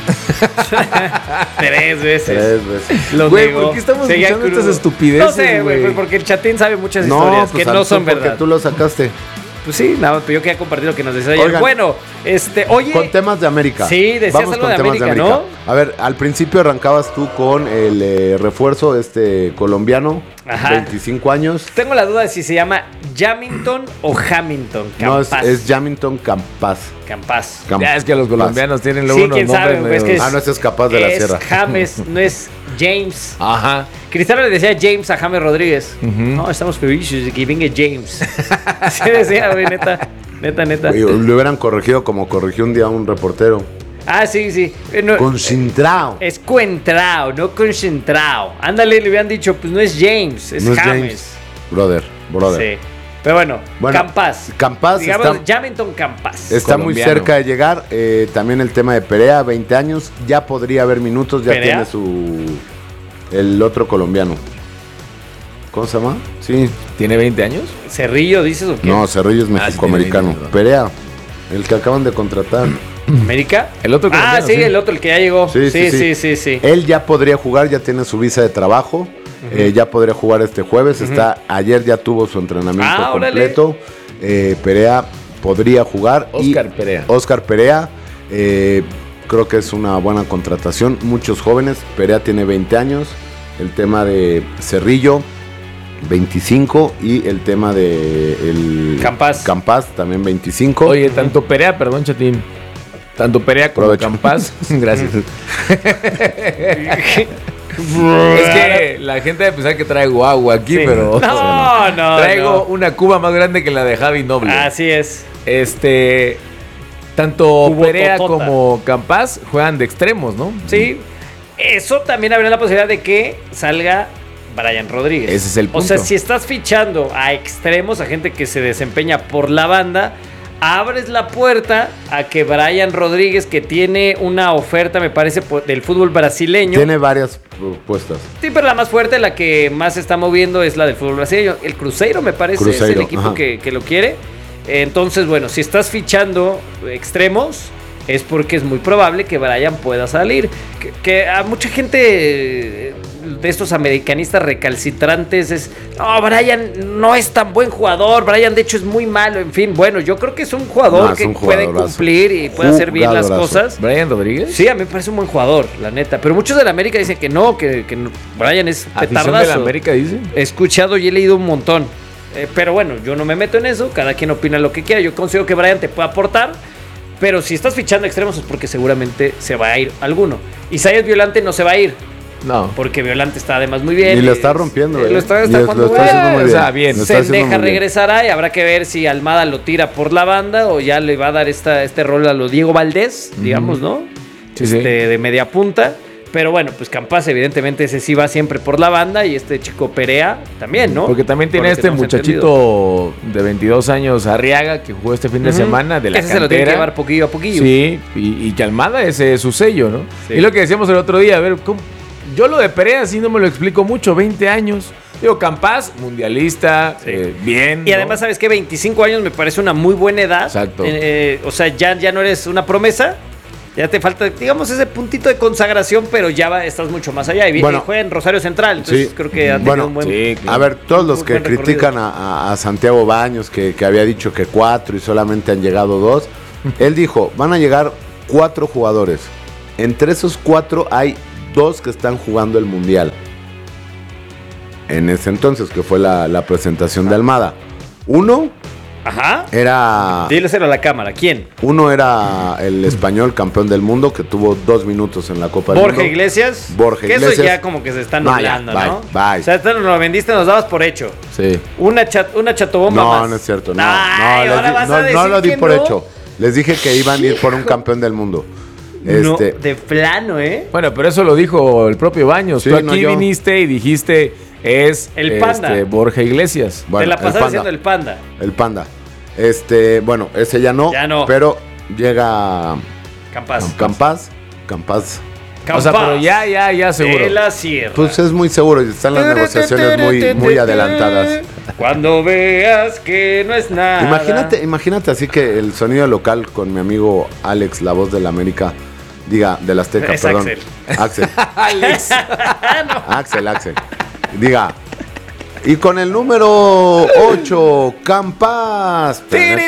Tres veces. Tres veces. Lo Güey, negó. ¿por qué estamos Seguía escuchando crudo. estas estupideces, No sé, güey, güey? porque el chatín sabe muchas No, historias pues que al no tú, son porque verdad. tú lo sacaste. Pues sí, nada más, pero yo quería compartir lo que nos decía ayer. Oigan, Bueno, este, oye. Con temas de América. Sí, decías Vamos algo con de temas América, ¿no? A ver, al principio arrancabas tú con el eh, refuerzo este colombiano, Ajá. veinticinco años. Tengo la duda de si se llama Jamington o Hamilton. No, es, Campas. es Jamington Campas. Campas. Cam- Ya es que los colombianos tienen luego Sí, unos quién sabe, nombres güey, es que medios- Ah, no, ese es capaz de la es sierra. James, no es James. Ajá. Cristiano le decía James a James Rodríguez. Ujú. No, estamos felices de que venga James. Sí decía, güey, neta. Neta, neta. Y lo hubieran corregido como corrigió un día un reportero. Ah, sí, sí. Eh, no, Concentrado. es cuentrao, no concentrao. Ándale, le habían dicho, pues no es James, es No es James. James. Brother, brother. Sí. Pero bueno, Bueno, Campas. Campas Digamos, está- Jamington Campas. Está muy colombiano. cerca de llegar. Eh, también el tema de Perea, veinte años. Ya podría haber minutos. Ya ¿Perea? tiene su. El otro colombiano. ¿Cómo se llama? Sí. ¿Tiene veinte años? ¿Cerrillo dices o qué? No, Cerrillo es Ah, sí mexicoamericano. tiene veinte, Perea, el que acaban de contratar. ¿América? El otro Ah, colombiano, sí, sí. el otro, el que ya llegó. Sí, sí, sí, sí. sí. Él ya podría jugar, ya tiene su visa de trabajo. eh, ya podría jugar este jueves. Está, ayer ya tuvo su entrenamiento Ah, órale. completo. Eh, Perea podría jugar. Oscar y Perea. Oscar Perea. eh, creo que es una buena contratación. Muchos jóvenes. Perea tiene veinte años. El tema de Cerrillo, veinticinco. Y el tema de el Campas. Campas, también veinticinco. Oye, tanto Perea, perdón, Chatín. Tanto Perea como Provecho. Campas. Gracias. Es que la gente debe pensar que traigo agua aquí, Sí. pero. No, no, Traigo no. una cuba más grande que la de Javi Noble. Así es. Este. Tanto Cubo Perea totota. como Campas juegan de extremos, ¿no? Sí. Eso también habría la posibilidad de que salga Brian Rodríguez. Ese es el O sea, punto. si estás fichando a extremos, a gente que se desempeña por la banda, abres la puerta a que Brian Rodríguez, que tiene una oferta, me parece, po- del fútbol brasileño. Tiene varias propuestas. Sí, pero la más fuerte, la que más se está moviendo es la del fútbol brasileño. El Cruzeiro, me parece, es el Cruzeiro, equipo ajá. que, que lo quiere. Entonces, bueno, si estás fichando extremos, es porque es muy probable que Brian pueda salir. Que, que a mucha gente eh, de estos americanistas recalcitrantes es, no, Brian no es tan buen jugador, Brian de hecho es muy malo, en fin, bueno, yo creo que es un jugador No, es que un puede jugadorazo. cumplir y puede hacer bien las Jugadorazo. cosas. Brian Rodríguez. Sí, a mí me parece un buen jugador, la neta. Pero muchos de la América dicen que no, que, que no. Brian es Afición de la petardazo. América dice. He escuchado y he leído un montón. Eh, pero bueno, yo no me meto en eso. Cada quien opina lo que quiera. Yo considero que Brian te puede aportar. Pero si estás fichando extremos es porque seguramente se va a ir alguno. Isaías Violante no se va a ir. No. Porque Violante está además muy bien. Y lo está rompiendo, eh, eh. Lo está, Y está lo jugando está haciendo muy bien. bien. O sea, bien. Lo está haciendo Sendeja muy bien. regresará y habrá que ver si Almada lo tira por la banda o ya le va a dar esta, este rol a lo Diego Valdés, uh-huh. digamos, ¿no? Sí, este, sí. De media punta. Pero bueno, pues Campas evidentemente ese sí va siempre por la banda y este chico Perea también, ¿no? Porque también tiene Por lo que este tenemos muchachito entendido. de veintidós años, Arriaga, que jugó este fin de Uh-huh. semana de la Ese cantera. se lo tiene que llevar poquillo a poquillo. Sí, y, y que Almada ese es su sello, ¿no? Sí. Y lo que decíamos el otro día, a ver, ¿cómo? Yo lo de Perea sí no me lo explico mucho, veinte años. Digo, Campas, mundialista, sí. eh, bien. Y ¿no? además, ¿sabes qué? veinticinco años me parece una muy buena edad. Exacto. Eh, o sea, ya, ya no eres una promesa. Ya te falta, digamos, ese puntito de consagración, pero ya va, estás mucho más allá. Y, bueno, y juega en Rosario Central, entonces sí. creo que ha tenido bueno, un buen... Sí, claro. A ver, todos los que critican a, a Santiago Baños, que, que había dicho que cuatro y solamente han llegado dos, él dijo, van a llegar cuatro jugadores. Entre esos cuatro hay dos que están jugando el Mundial. En ese entonces, que fue la, la presentación de Almada. Uno... Ajá. Era. Díleselo a la cámara. ¿Quién? Uno era el español campeón del mundo que tuvo dos minutos en la Copa del Borja Mundo. Iglesias. Borja que Iglesias. eso ya como que se está nublando, no, ya, ¿no? Bye, bye. O sea, esto nos lo vendiste, nos dabas por hecho. Sí. Una, chat, una chatobomba no, más. No, no es cierto. No, Ay, no, ahora di, vas no, a decir no lo di que por no. hecho. Les dije que iban a ir por un campeón del mundo. No, Este, de plano, ¿eh? Bueno, pero eso lo dijo el propio Baños. Sí, Tú aquí no, yo. viniste y dijiste es el Panda. Este, Borja Iglesias. Bueno, te la pasaste diciendo el Panda. El Panda. Este, bueno, ese ya no. Ya no. Pero llega Campas. Campas. Campas. Campas. O sea, pero ya, ya, ya seguro. De la sierra. Pues es muy seguro. Están las negociaciones muy, muy adelantadas. Cuando veas que no es nada. Imagínate, imagínate así que el sonido local con mi amigo Alex, la voz de la América, diga, del Azteca, es perdón. Axel. Axel. Alex. no. Axel, Axel. Diga. Y con el número ocho, Campas.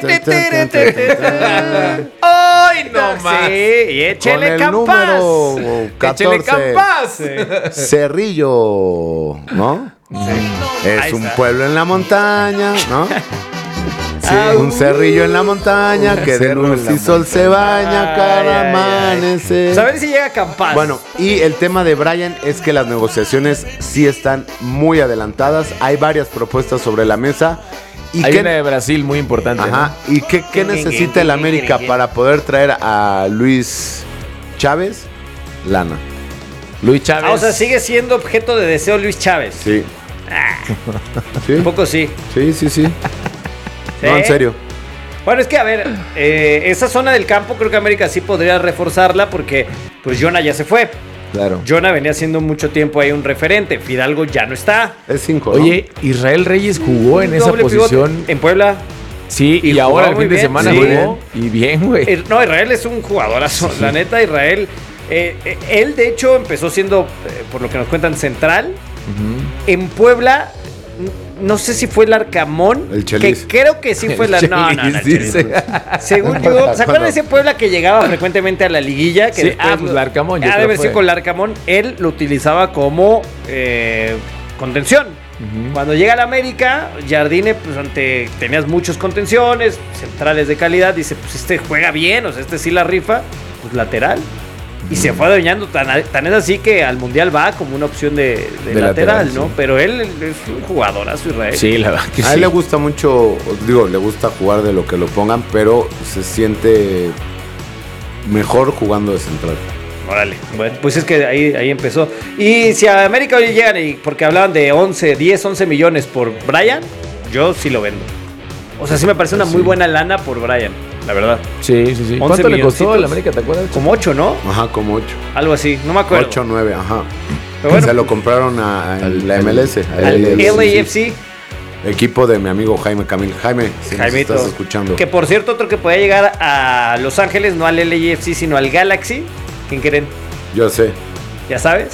¡Ay, no más! Sí, y échele con el Campas. Número catorce, ¡Échele Campas! Sí. Cerrillo, ¿no? Sí. Es Ahí un está. pueblo en la montaña, ¿no? Sí, un cerrillo en la montaña que de luz y sol se baña cada amanecer. Pues a ver si llega Campas. Bueno, y el tema de Brian es que las negociaciones sí están muy adelantadas. Hay varias propuestas sobre la mesa. ¿Y Hay qué, una de Brasil muy importante. ajá, ¿no? ¿y qué, qué necesita el América para poder traer a Luis Chávez? Lana. Luis Chávez. Ah, o sea, sigue siendo objeto de deseo Luis Chávez. Sí. Ah, ¿Sí? un poco sí. Sí, sí, sí. ¿Sí? No, en serio. Bueno, es que a ver, eh, esa zona del campo creo que América sí podría reforzarla porque pues Jonah ya se fue. Claro. Jonah venía siendo mucho tiempo ahí un referente. Fidalgo ya no está. Es cinco, ¿no? Oye, Israel Reyes jugó en esa Doble posición. pivote en Puebla. Sí, y, Y ahora el jugó fin muy de bien, semana sí. jugó. Y bien, güey. Eh, No, Israel es un jugadorazo. Sí. La neta, Israel. eh, eh, él, de hecho, empezó siendo, eh, por lo que nos cuentan, central. Uh-huh. En Puebla, no sé si fue el Arcamón. El que Chelis. creo que sí fue El la. No, no, no. el Chelis, Chelis. dice. Según yo, ¿se acuerdan de ese Puebla que llegaba frecuentemente a la liguilla? Que Sí, después ah, pues lo- Larcamón, yo Ah, creo debe haber fue. sido con Larcamón. Él lo utilizaba como eh, contención. Uh-huh. Cuando llega a la América, Jardine, pues ante tenías muchos contenciones, centrales de calidad, dice, pues este juega bien, o sea, este sí la rifa, pues lateral. Y se fue adueñando, tan, tan es así que al Mundial va como una opción de, de De lateral, lateral, ¿no? sí. Pero él es un jugadorazo, Israel. Sí, la verdad que A sí. él le gusta mucho, digo, le gusta jugar de lo que lo pongan, pero se siente mejor jugando de central. Órale, bueno, pues es que ahí, ahí empezó. Y si a América hoy llegan, y porque hablaban de once, diez, once millones por Brian, yo sí lo vendo. O sea, sí me parece una muy buena lana por Brian, la verdad. Sí, sí, sí. once ¿Cuánto le costó milloncitos. al América, te acuerdas? Como ocho, ¿no? Ajá, como ocho. Algo así, no me acuerdo. ocho, nueve, ajá. Pero bueno, se lo compraron a, a la M L S. a al L A F C. L A F C. Equipo de mi amigo Jaime Camil. Jaime, si Jaimito, nos estás escuchando. Que por cierto, otro que podía llegar a Los Ángeles, no al L A F C, sino al Galaxy. ¿Quién creen? Yo sé. ¿Ya sabes?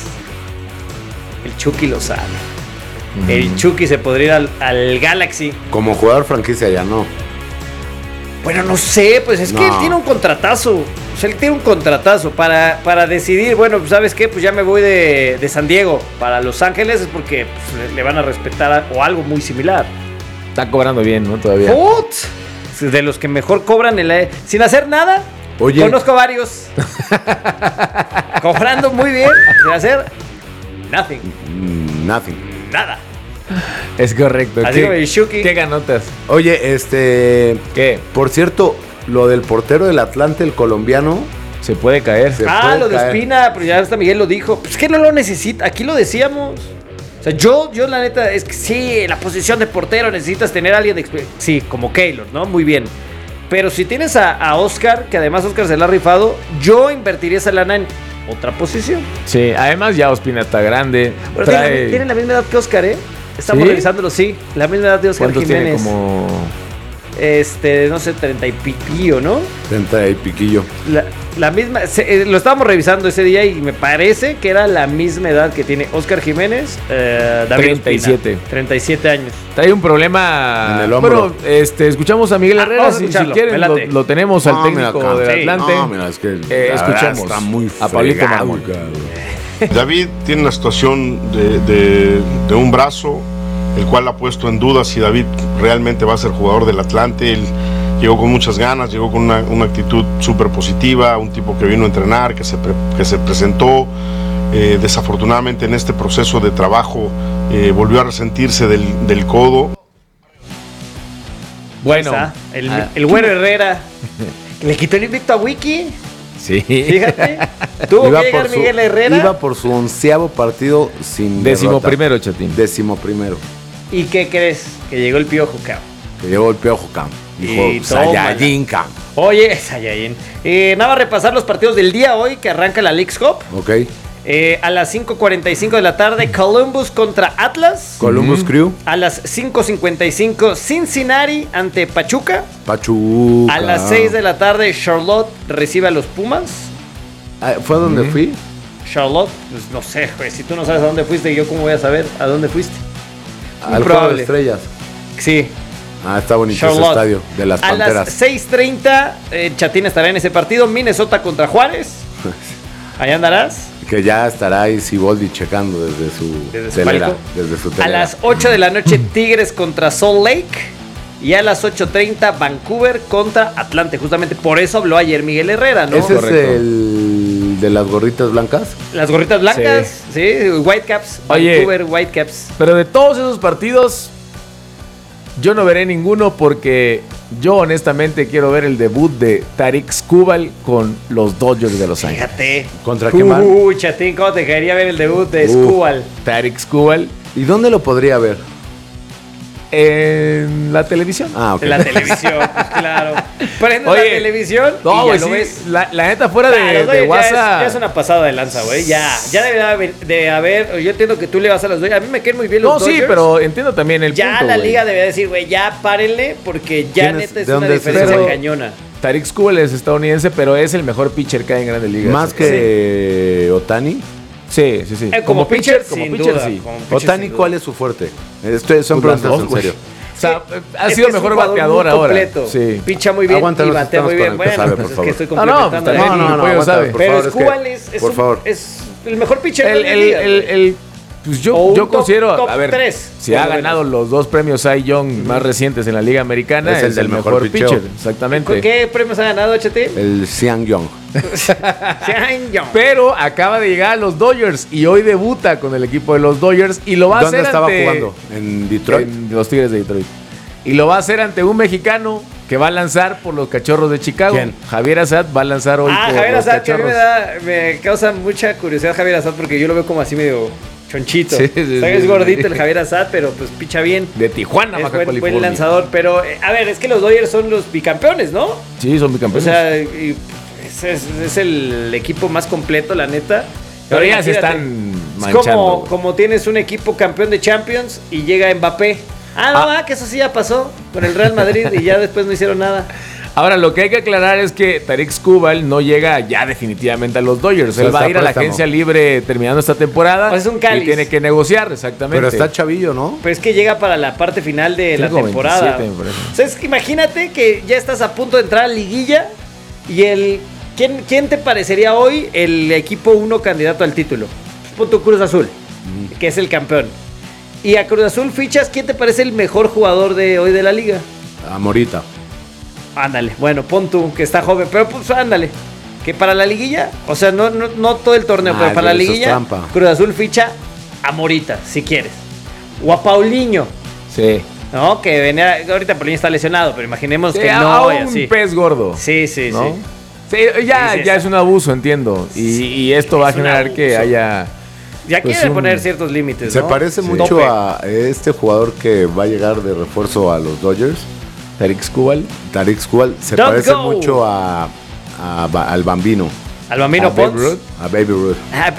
El Chucky Lozano. Mm. El Chucky se podría ir al, al Galaxy. Como jugador franquicia ya no. Bueno, no sé, pues es No. que él tiene un contratazo. O sea, él tiene un contratazo para, para decidir, bueno, pues ¿sabes qué? Pues ya me voy de, de San Diego para Los Ángeles, es porque pues, le, le van a respetar a- o algo muy similar. Está cobrando bien, ¿no? Todavía. Put, de los que mejor cobran en la, sin hacer nada. Oye. Conozco varios. Cobrando muy bien, sin hacer nothing. Mm, nothing. Nada. Es correcto. Así como el Shuki. ¿Qué ganotas? Oye, este... ¿Qué? Por cierto, lo del portero del Atlante, el colombiano... Se puede caer. Se ah, puede lo de caer. Ospina, pero ya hasta Miguel lo dijo. Pues que no lo necesita, aquí lo decíamos. O sea, yo, yo la neta, es que sí, la posición de portero necesitas tener a alguien de experiencia. Sí, como Keylor, ¿no? Muy bien. Pero si tienes a, a Oscar, que además Oscar se la ha rifado, yo invertiría esa lana en otra posición. Sí, además ya Ospina está grande. Pero trae... tiene, tiene la misma edad que Oscar, ¿eh? Estamos ¿Sí? revisándolo, sí. La misma edad de Oscar ¿Cuántos Jiménez. tiene? Como... Este, no sé, treinta y piquillo, ¿no? treinta y piquillo. La, la misma, se, eh, lo estábamos revisando ese día y me parece que era la misma edad que tiene Oscar Jiménez, eh, David treinta y siete. Ospina. treinta y siete años. Trae un problema en el hombro. Bueno, este, escuchamos a Miguel Ah, Herrera. vamos a si, si escucharlo, quieren, lo, velate. lo tenemos al No, técnico mira, del sí. Atlante. No, mira, es que Eh, la verdad escuchemos está muy a Pablito fregado, Marmol. cabrón. David tiene una situación de, de, de un brazo, el cual ha puesto en duda si David realmente va a ser jugador del Atlante. Él llegó con muchas ganas, llegó con una, una actitud súper positiva, un tipo que vino a entrenar, que se, pre, que se presentó. Eh, desafortunadamente en este proceso de trabajo eh, volvió a resentirse del, del codo. Bueno, el, ah. el güero Herrera le quitó el invicto a Wiki. Sí. Fíjate. Tuvo Iba que llegar por su- Miguel Herrera. Iba por su onceavo partido sin Décimo derrota. primero, Chatín. Décimo primero. ¿Y qué crees? Que llegó el Piojo, cabrón. Que llegó el Piojo Cam. Y Dijo tómala. Saiyajin Cam. Oye, Saiyajin. Eh, nada más repasar los partidos del día hoy que arranca la Leagues Cup. Ok. Eh, a las cinco cuarenta y cinco de la tarde, Columbus contra Atlas. Columbus Crew. A las cinco cincuenta y cinco, Cincinnati ante Pachuca. Pachuca. A las seis de la tarde, Charlotte recibe a los Pumas. Ah, ¿Fue a donde Mm. fui? Charlotte, pues no sé, güey. Si tú no sabes a dónde fuiste, ¿yo cómo voy a saber a dónde fuiste? Al Juego de Estrellas. Sí. Ah, está bonito ese Charlotte. estadio de las A Panteras. las seis treinta, eh, Chatín estará en ese partido. Minnesota contra Juárez. Allá andarás. Que ya estará ahí Siboldi checando desde su Desde su telera. palco. Desde su A telera. las ocho de la noche, Tigres contra Salt Lake. Y a las ocho treinta, Vancouver contra Atlante. Justamente por eso habló ayer Miguel Herrera, ¿no? ¿Ese es el de las gorritas blancas? Las gorritas blancas, sí, Whitecaps, Oye. Vancouver Whitecaps. Pero de todos esos partidos, yo no veré ninguno porque yo honestamente quiero ver el debut de Tarik Skubal con los Dodgers de Los Ángeles. Fíjate. ¿Contra quién van? Uy, Chatín, ¿cómo te quería ver el debut de Uh. Skubal? Tarik Skubal ¿Y dónde lo podría ver? en la televisión. Ah, ok. En la televisión, pues, claro. Prende Oye, la televisión No, y ya güey, lo sí, ves. La, la neta, fuera de, Claro, de Dodgers ya es- WhatsApp. Ya es una pasada de lanza, güey. Ya, ya debería haber, de haber. Yo entiendo que tú le vas a los Dodgers. A mí me caen muy bien los No, sí, Dodgers. pero entiendo también el Ya punto, la güey. liga debería decir, güey, ya párenle, porque ya ¿Quién es? neta es ¿De una dónde es ese diferencia güey? cañona. Tarik Skubal es estadounidense, pero es el mejor pitcher que hay en Grandes Ligas. Más que Otani. Sí, sí, sí. Eh, como pitcher, sin duda, como pitcher, Otani, sin duda. ¿cuál es su fuerte? Esto son Pues las preguntas dos, en güey. serio. O sea, ha Es sido que es un mejor jugador bateador muy ahora. completo. Sí. Picha muy bien Aguántanos, y batea muy estamos bien. con el que Bueno, sabe, pues por es favor. que estoy No, no, complementando. pues, a también él. el pollo aguanta, sabe. por Pero favor, es que- Skubal es, es, por un- favor. es el mejor pitcher El, de la el, liga. el, el- pues yo, O un yo top- considero, top a ver, tres, si por ha lo ganado los dos premios Cy Young más recientes en la Liga Americana, Es es, el del el mejor mejor, pitcheo. pitcher. Exactamente. ¿Qué premios ha ganado, H T? El Cy Young. Sean Young. Pero acaba de llegar a los Dodgers y hoy debuta con el equipo de los Dodgers y lo va a ¿Dónde hacer estaba ante jugando? ¿En Detroit? en los Tigres de Detroit. Y lo va a hacer ante un mexicano que va a lanzar por los Cachorros de Chicago. ¿Quién? Javier Assad va a lanzar hoy Ah, por Javier los Assad, que a mí me, Cachorros. da, me causa mucha curiosidad Javier Assad porque yo lo veo como así medio chonchito. Sí, sí, O sea, sí, es sí. gordito el Javier Assad, pero pues picha bien. De Tijuana, Es Baja buen, California. buen lanzador, pero eh, a ver, es que los Dodgers son los bicampeones, ¿no? Sí, son O bicampeones. sea, y, es, es- es el equipo más completo, la neta. Pero ya se imagínate, están es manchando. como, como tienes un equipo campeón de Champions y llega Mbappé. Ah, no, ah, que eso sí ya pasó con el Real Madrid y ya después no hicieron nada. Ahora, lo que hay que aclarar es que Tarik Skubal no llega ya definitivamente a los Dodgers. O sea, Él va a está ir a la préstamo. agencia libre terminando esta temporada. Pues es un cáliz. Y tiene que negociar, exactamente. Pero está chavillo, ¿no? Pues es que llega para la parte final de la Tiene como temporada. veintisiete, me parece. O sea, es que imagínate que ya estás a punto de entrar a liguilla y el... ¿Quién, quién te parecería hoy el equipo uno candidato al título? Pues pon tu Cruz Azul, que es el campeón. Y a Cruz Azul fichas, ¿quién te parece el mejor jugador de hoy de la liga? A Morita. Ándale, bueno, pon tú, que está joven, pero pues ándale. Que para la liguilla, o sea, no, no, no todo el torneo, Ah, pero para la eso es liguilla, trampa. Cruz Azul ficha a Morita, si quieres. O a Paulinho. Sí. No, que venía, ahorita Paulinho está lesionado, pero imaginemos sí, que a no. un así. pez gordo. Sí, sí, ¿no? sí. Sí, ya, sí, sí, ya sí. es un abuso, entiendo. Y, Sí, y esto va a es un generar abuso. que haya... Ya pues, quieren un- poner ciertos límites, Se ¿no? parece Sí. mucho Tope. a este jugador que va a llegar de refuerzo a los Dodgers. Tarik Skubal. Tarik Skubal se Don't parece go. mucho a, a Ba- al Bambino. ¿Al Bambino a Babe Pons? Ruth. A Baby Ruth. Ah,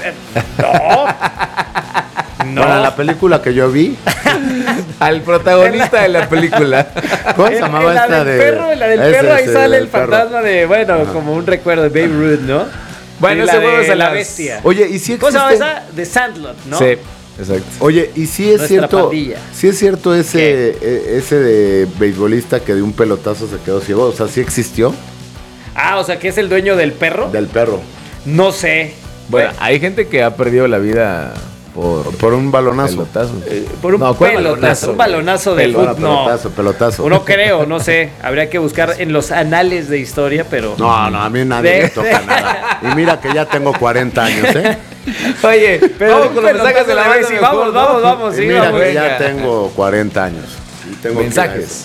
eh, No. Bueno, la película que yo vi, Al protagonista de la película. ¿cómo se En- llamaba en la esta del de? perro, en la del Ese, perro, ahí ese, sale del el perro. fantasma de, bueno, Ajá. como un recuerdo de Babe Ruth, ¿no? Bueno, Y la ese juego de es a la las- bestia. Oye, ¿y si ¿Cómo se llama existe? esa? De Sandlot, ¿no? Sí, exacto. Oye, ¿y si es Nuestra cierto? pandilla. Si es cierto ese e- ese de beisbolista que de un pelotazo se quedó ciego, o sea, ¿sí existió? Ah, o sea, que es el dueño del perro. Del perro. No sé. Bueno, hay gente que ha perdido la vida por, Por un balonazo. pelotazo. Eh, Por un No, ¿cuál pelotazo, balonazo, un balonazo de Bueno, fútbol. No, pelotazo, pelotazo. no creo, no sé. Habría que buscar en los anales de historia, pero. No, no, a mí nadie De- me toca nada. Y mira que ya tengo cuarenta años, ¿eh? Oye, Pero vamos un con los mensajes de la pelotazo banda sí, mejor, vamos, ¿no? vamos, vamos, Y sí, mira vamos. que ya venga. tengo cuarenta años. Y tengo que ir a Mensajes.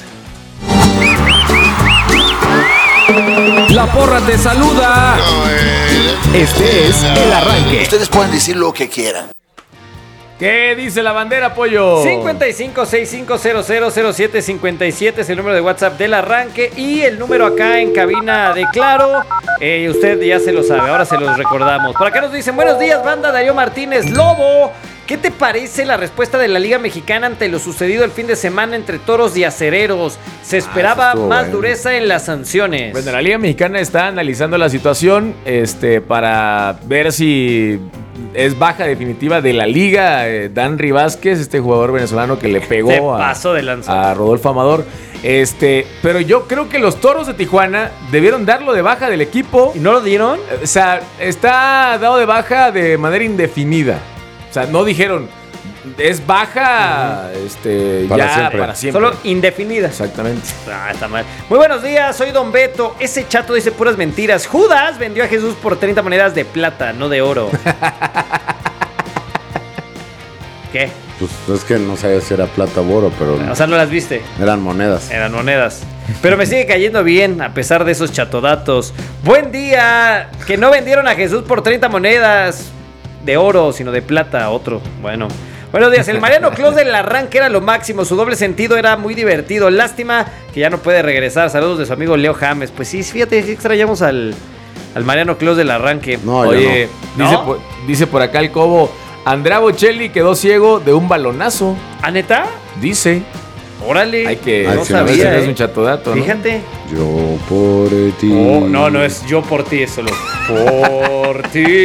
La porra te saluda. Este es el arranque. Ustedes pueden decir lo que quieran. ¿Qué dice la bandera, pollo? cincuenta y cinco, sesenta y cinco, cero cero cero siete cincuenta y siete es el número de WhatsApp del arranque y el número acá en cabina de Claro. Eh, usted ya se lo sabe, ahora se los recordamos. Por acá nos dicen, buenos días, banda. Darío Martínez Lobo. ¿Qué te parece la respuesta de la Liga Mexicana ante lo sucedido el fin de semana entre Toros y Acereros? Se esperaba estuvo más bueno. dureza en las sanciones. Bueno, la Liga Mexicana está analizando la situación este, para ver si es baja definitiva de la liga. Eh, Danry Vázquez, este jugador venezolano que le Se pegó a, pasó de lanza. a Rodolfo Amador. Este, pero yo creo que los Toros de Tijuana debieron darlo de baja del equipo. ¿Y no lo dieron? O sea, está dado de baja de manera indefinida. O sea, no dijeron, es baja este, Para ya siempre. para siempre. Solo indefinida. Exactamente. Ah, está mal. Muy buenos días, soy Don Beto. Ese chato dice puras mentiras. Judas vendió a Jesús por treinta monedas de plata, no de oro. ¿Qué? Pues es que no sabía si era plata o oro, pero O sea, no las viste. eran monedas. Eran monedas. Pero me sigue cayendo bien a pesar de esos chatodatos. Buen día. Que no vendieron a Jesús por treinta monedas de oro, sino de plata. Otro. Bueno. Buenos días. El Mariano Clos del arranque era lo máximo. Su doble sentido era muy divertido. Lástima que ya no puede regresar. Saludos de su amigo Leo James. Pues sí, fíjate, sí extrañamos al, al Mariano Clos del arranque. No, yo Oye, no. Dice, ¿No? por, dice por acá el Cobo, Andrea Bocelli quedó ciego de un balonazo. ¿A neta? Dice. Órale. Hay que Ay, no sí, a ver si sabía, no es ¿eh? un chatodato, ¿no? Fíjate. Yo por ti. Oh, no, no es yo por ti, es solo por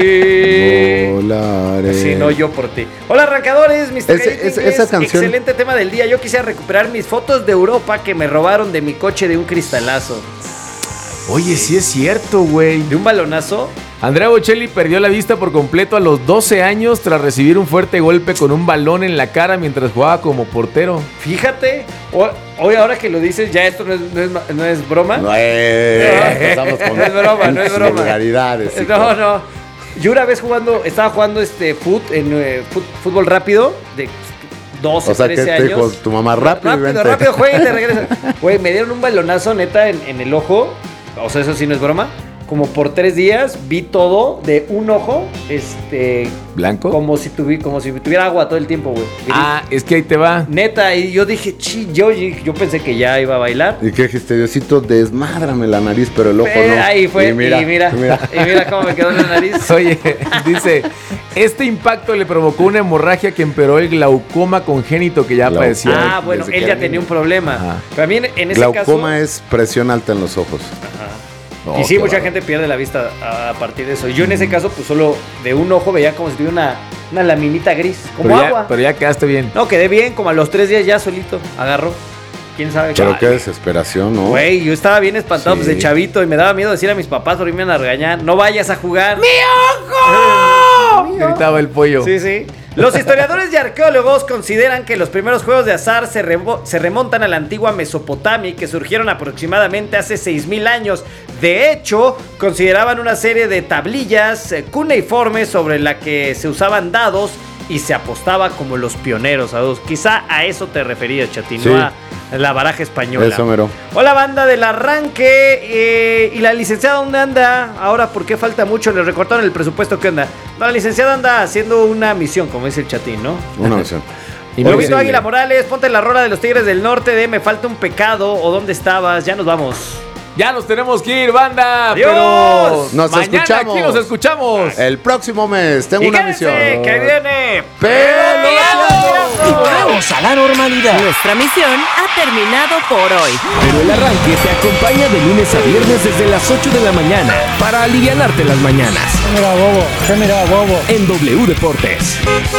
ti. Volaré. Sí, no, yo por ti. Hola, arrancadores, mister Ese- Gallito ese- Inglés. esa canción- Excelente tema del día. Yo quisiera recuperar mis fotos de Europa que me robaron de mi coche de un cristalazo. Oye, sí es cierto, güey. ¿De un balonazo? Andrea Bocelli perdió la vista por completo a los doce años tras recibir un fuerte golpe con un balón en la cara mientras jugaba como portero. Fíjate. O- Hoy, ahora que lo dices, ya esto no es, no es, no es broma. No, eh, No, empezamos con no es broma, no es broma. vulgaridades, hijo. No, no. Yo una vez jugando, estaba jugando este foot, en eh, fut- fútbol rápido de doce, O sea, que trece te dijo años. tu mamá rápido, y Rápido, vente. rápido, juega y te regresa. Güey, me dieron un balonazo neta en, en el ojo. O sea, eso sí no es broma. Como por tres días vi todo de un ojo, este, ¿Blanco? como si tuvi, como si tuviera agua todo el tiempo, güey. Ah, es que ahí te va. Neta, y yo dije, chi, yo, yo pensé que ya iba a bailar. Y que dijiste, Diosito, desmádrame la nariz, pero el ojo Eh, no. ahí fue, y mira, y mira, mira. y mira cómo me quedó en la nariz. Oye, dice, este impacto le provocó una hemorragia que empeoró el glaucoma congénito que ya Glau- padecía. Ah, bueno, desde él que ya era tenía un niño. problema. Ajá. Pero a mí en, en ese Glaucoma caso. es presión alta en los ojos. Oh, y sí, qué mucha bárbaro. gente pierde la vista a, a partir de eso. Yo en ese caso, pues solo de un ojo veía como si tuviera una, una laminita gris, como Pero ya, agua. pero ya quedaste bien. No, quedé bien, como a los tres días ya solito agarró. ¿Quién sabe Pero qué? qué desesperación, ¿no? Güey, yo estaba bien espantado Sí. pues, de chavito y me daba miedo decir a mis papás porque me iban a regañar. No vayas a jugar. ¡Mi ojo! Gritaba el pollo. Sí, sí. Los historiadores y arqueólogos consideran que los primeros juegos de azar se, remo- se remontan a la antigua Mesopotamia y que surgieron aproximadamente hace seis mil años. De hecho, consideraban una serie de tablillas eh, cuneiformes sobre la que se usaban dados y se apostaba como los pioneros, Adolfo. Quizá a eso te referías, Chatín, Sí. no a la baraja española. Eso, mero. Hola, banda del arranque. Eh, ¿Y la licenciada dónde anda? Ahora, ¿por qué falta mucho? Le recortaron el presupuesto. ¿Qué onda? No, la licenciada anda haciendo una misión, como dice el Chatín, ¿no? Una misión. Y Lobito Águila Morales, ponte la rola de los Tigres del Norte de Me Falta un Pecado o ¿Dónde estabas? Ya nos vamos. Ya nos tenemos que ir, banda. Adiós. Pero Nos mañana escuchamos. aquí nos escuchamos. El próximo mes tengo Y una quédense, misión. que viene ¡Pero Volvemos a la normalidad. Nuestra misión ha terminado por hoy. Pero el arranque te acompaña de lunes a viernes desde las ocho de la mañana para alivianarte las mañanas. Mira, bobo, ¿qué mira, bobo? En W Deportes.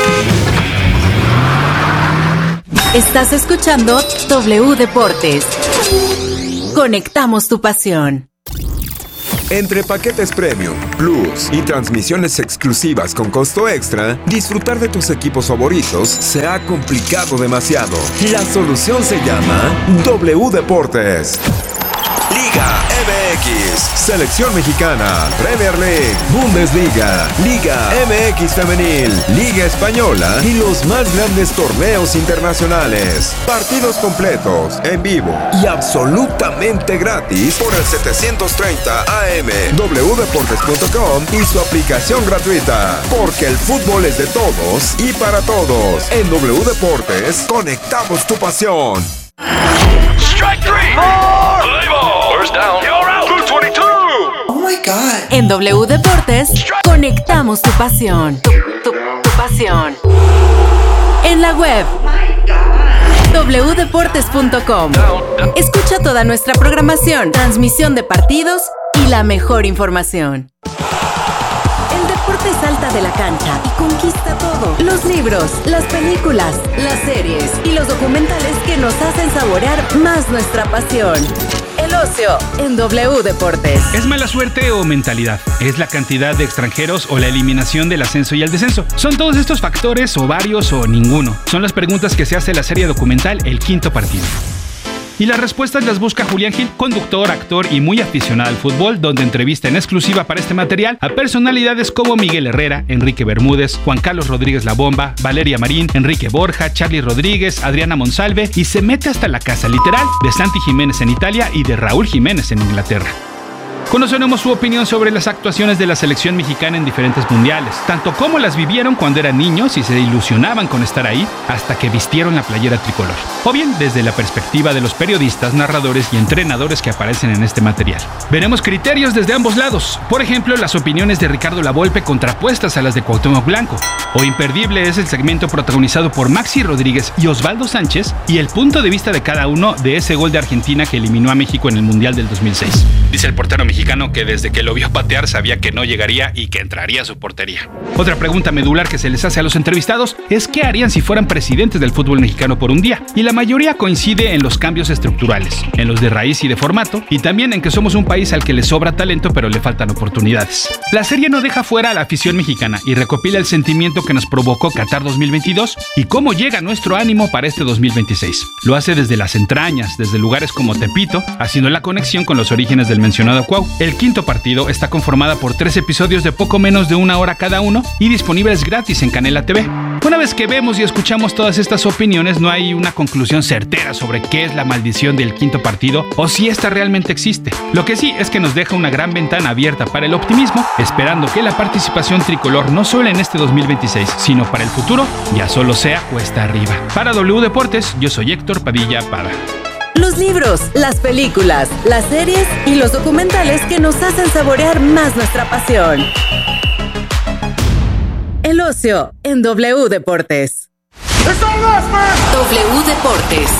Estás escuchando W Deportes. Conectamos tu pasión. Entre paquetes Premium, Plus y transmisiones exclusivas con costo extra, disfrutar de tus equipos favoritos se ha complicado demasiado. La solución se llama W Deportes. Liga M X, Selección Mexicana, Premier League, Bundesliga, Liga M X Femenil, Liga Española y los más grandes torneos internacionales. Partidos completos, en vivo y absolutamente gratis por el setecientos treinta A M, w deportes punto com y su aplicación gratuita. Porque el fútbol es de todos y para todos. En W Deportes, conectamos tu pasión. Strike three. More. Play ball. First down. You're out. Blue twenty-two. Oh my God. En W Deportes, conectamos tu pasión. Tu, tu, tu pasión. En la web. w deportes punto com. Escucha toda nuestra programación, transmisión de partidos y la mejor información. El deporte salta de la cancha y conquista todo. Los libros, las películas, las series y los documentales que nos hacen saborear más nuestra pasión. El ocio en W Deportes. ¿Es mala suerte o mentalidad? ¿Es la cantidad de extranjeros o la eliminación del ascenso y el descenso? ¿Son todos estos factores o varios o ninguno? Son las preguntas que se hace la serie documental El Quinto Partido. Y las respuestas las busca Julián Gil, conductor, actor y muy aficionado al fútbol, donde entrevista en exclusiva para este material a personalidades como Miguel Herrera, Enrique Bermúdez, Juan Carlos Rodríguez La Bomba, Valeria Marín, Enrique Borja, Charly Rodríguez, Adriana Monsalve y se mete hasta la casa literal de Santi Jiménez en Italia y de Raúl Jiménez en Inglaterra. Conoceremos su opinión sobre las actuaciones de la selección mexicana en diferentes mundiales, tanto como las vivieron cuando eran niños y se ilusionaban con estar ahí hasta que vistieron la playera tricolor, o bien desde la perspectiva de los periodistas, narradores y entrenadores que aparecen en este material. Veremos criterios desde ambos lados, por ejemplo, las opiniones de Ricardo Lavolpe contrapuestas a las de Cuauhtémoc Blanco, o imperdible es el segmento protagonizado por Maxi Rodríguez y Osvaldo Sánchez y el punto de vista de cada uno de ese gol de Argentina que eliminó a México en el Mundial del dos mil seis. Dice el portero mexicano que desde que lo vio patear sabía que no llegaría y que entraría a su portería. Otra pregunta medular que se les hace a los entrevistados es qué harían si fueran presidentes del fútbol mexicano por un día, y la mayoría coincide en los cambios estructurales, en los de raíz y de formato, y también en que somos un país al que le sobra talento pero le faltan oportunidades. La serie no deja fuera a la afición mexicana y recopila el sentimiento que nos provocó Qatar dos mil veintidós y cómo llega nuestro ánimo para este dos mil veintiséis. Lo hace desde las entrañas, desde lugares como Tepito, haciendo la conexión con los orígenes del mencionado Cuau. El Quinto Partido está conformada por tres episodios de poco menos de una hora cada uno y disponibles gratis en Canela T V. Una vez que vemos y escuchamos todas estas opiniones, no hay una conclusión certera sobre qué es la maldición del Quinto Partido o si esta realmente existe. Lo que sí es que nos deja una gran ventana abierta para el optimismo, esperando que la participación tricolor no solo en este dos mil veintiséis, sino para el futuro, ya solo sea cuesta arriba. Para W Deportes, yo soy Héctor Padilla Pada. Los libros, las películas, las series y los documentales que nos hacen saborear más nuestra pasión. El ocio en W Deportes. W Deportes.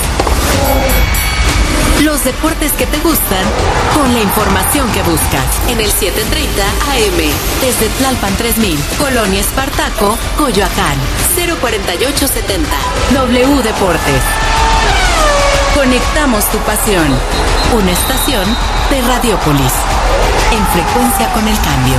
Los deportes que te gustan con la información que buscas. En el siete treinta A M, desde Tlalpan tres mil, Colonia Espartaco, Coyoacán, cero cuarenta y ocho setenta. W Deportes. Conectamos tu pasión. Una estación de Radiópolis. En frecuencia con el cambio.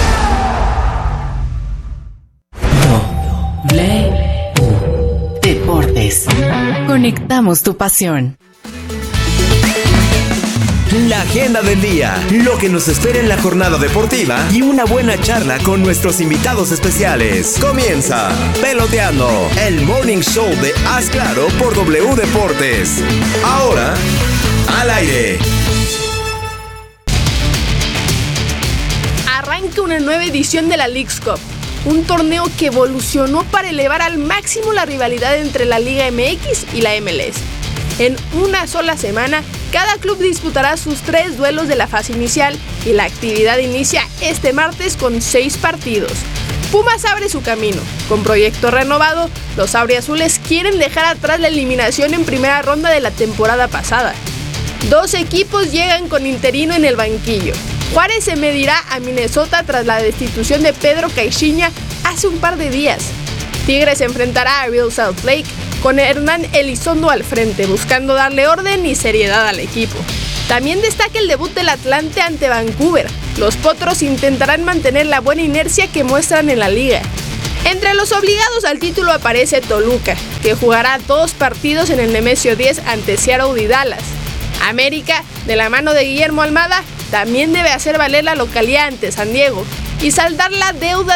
W Deportes. Conectamos tu pasión. la agenda del día, lo que nos espera en la jornada deportiva y una buena charla con nuestros invitados especiales. Comienza Peloteando, el morning show de Haz Claro por W Deportes. Ahora, al aire. Arranca una nueva edición de la Leagues Cup, un torneo que evolucionó para elevar al máximo la rivalidad entre la Liga M X y la M L S. En una sola semana, cada club disputará sus tres duelos de la fase inicial y la actividad inicia este martes con seis partidos. Pumas abre su camino. Con proyecto renovado, los auriazules quieren dejar atrás la eliminación en primera ronda de la temporada pasada. Dos equipos llegan con interino en el banquillo. Juárez se medirá a Minnesota tras la destitución de Pedro Caixinha hace un par de días. Tigres se enfrentará a Real Salt Lake con Hernán Elizondo al frente, buscando darle orden y seriedad al equipo. También destaca el debut del Atlante ante Vancouver. Los potros intentarán mantener la buena inercia que muestran en la liga. Entre los obligados al título aparece Toluca, que jugará dos partidos en el Nemesio diez ante Seattle y Dallas. América, de la mano de Guillermo Almada, también debe hacer valer la localía ante San Diego y saldar la deuda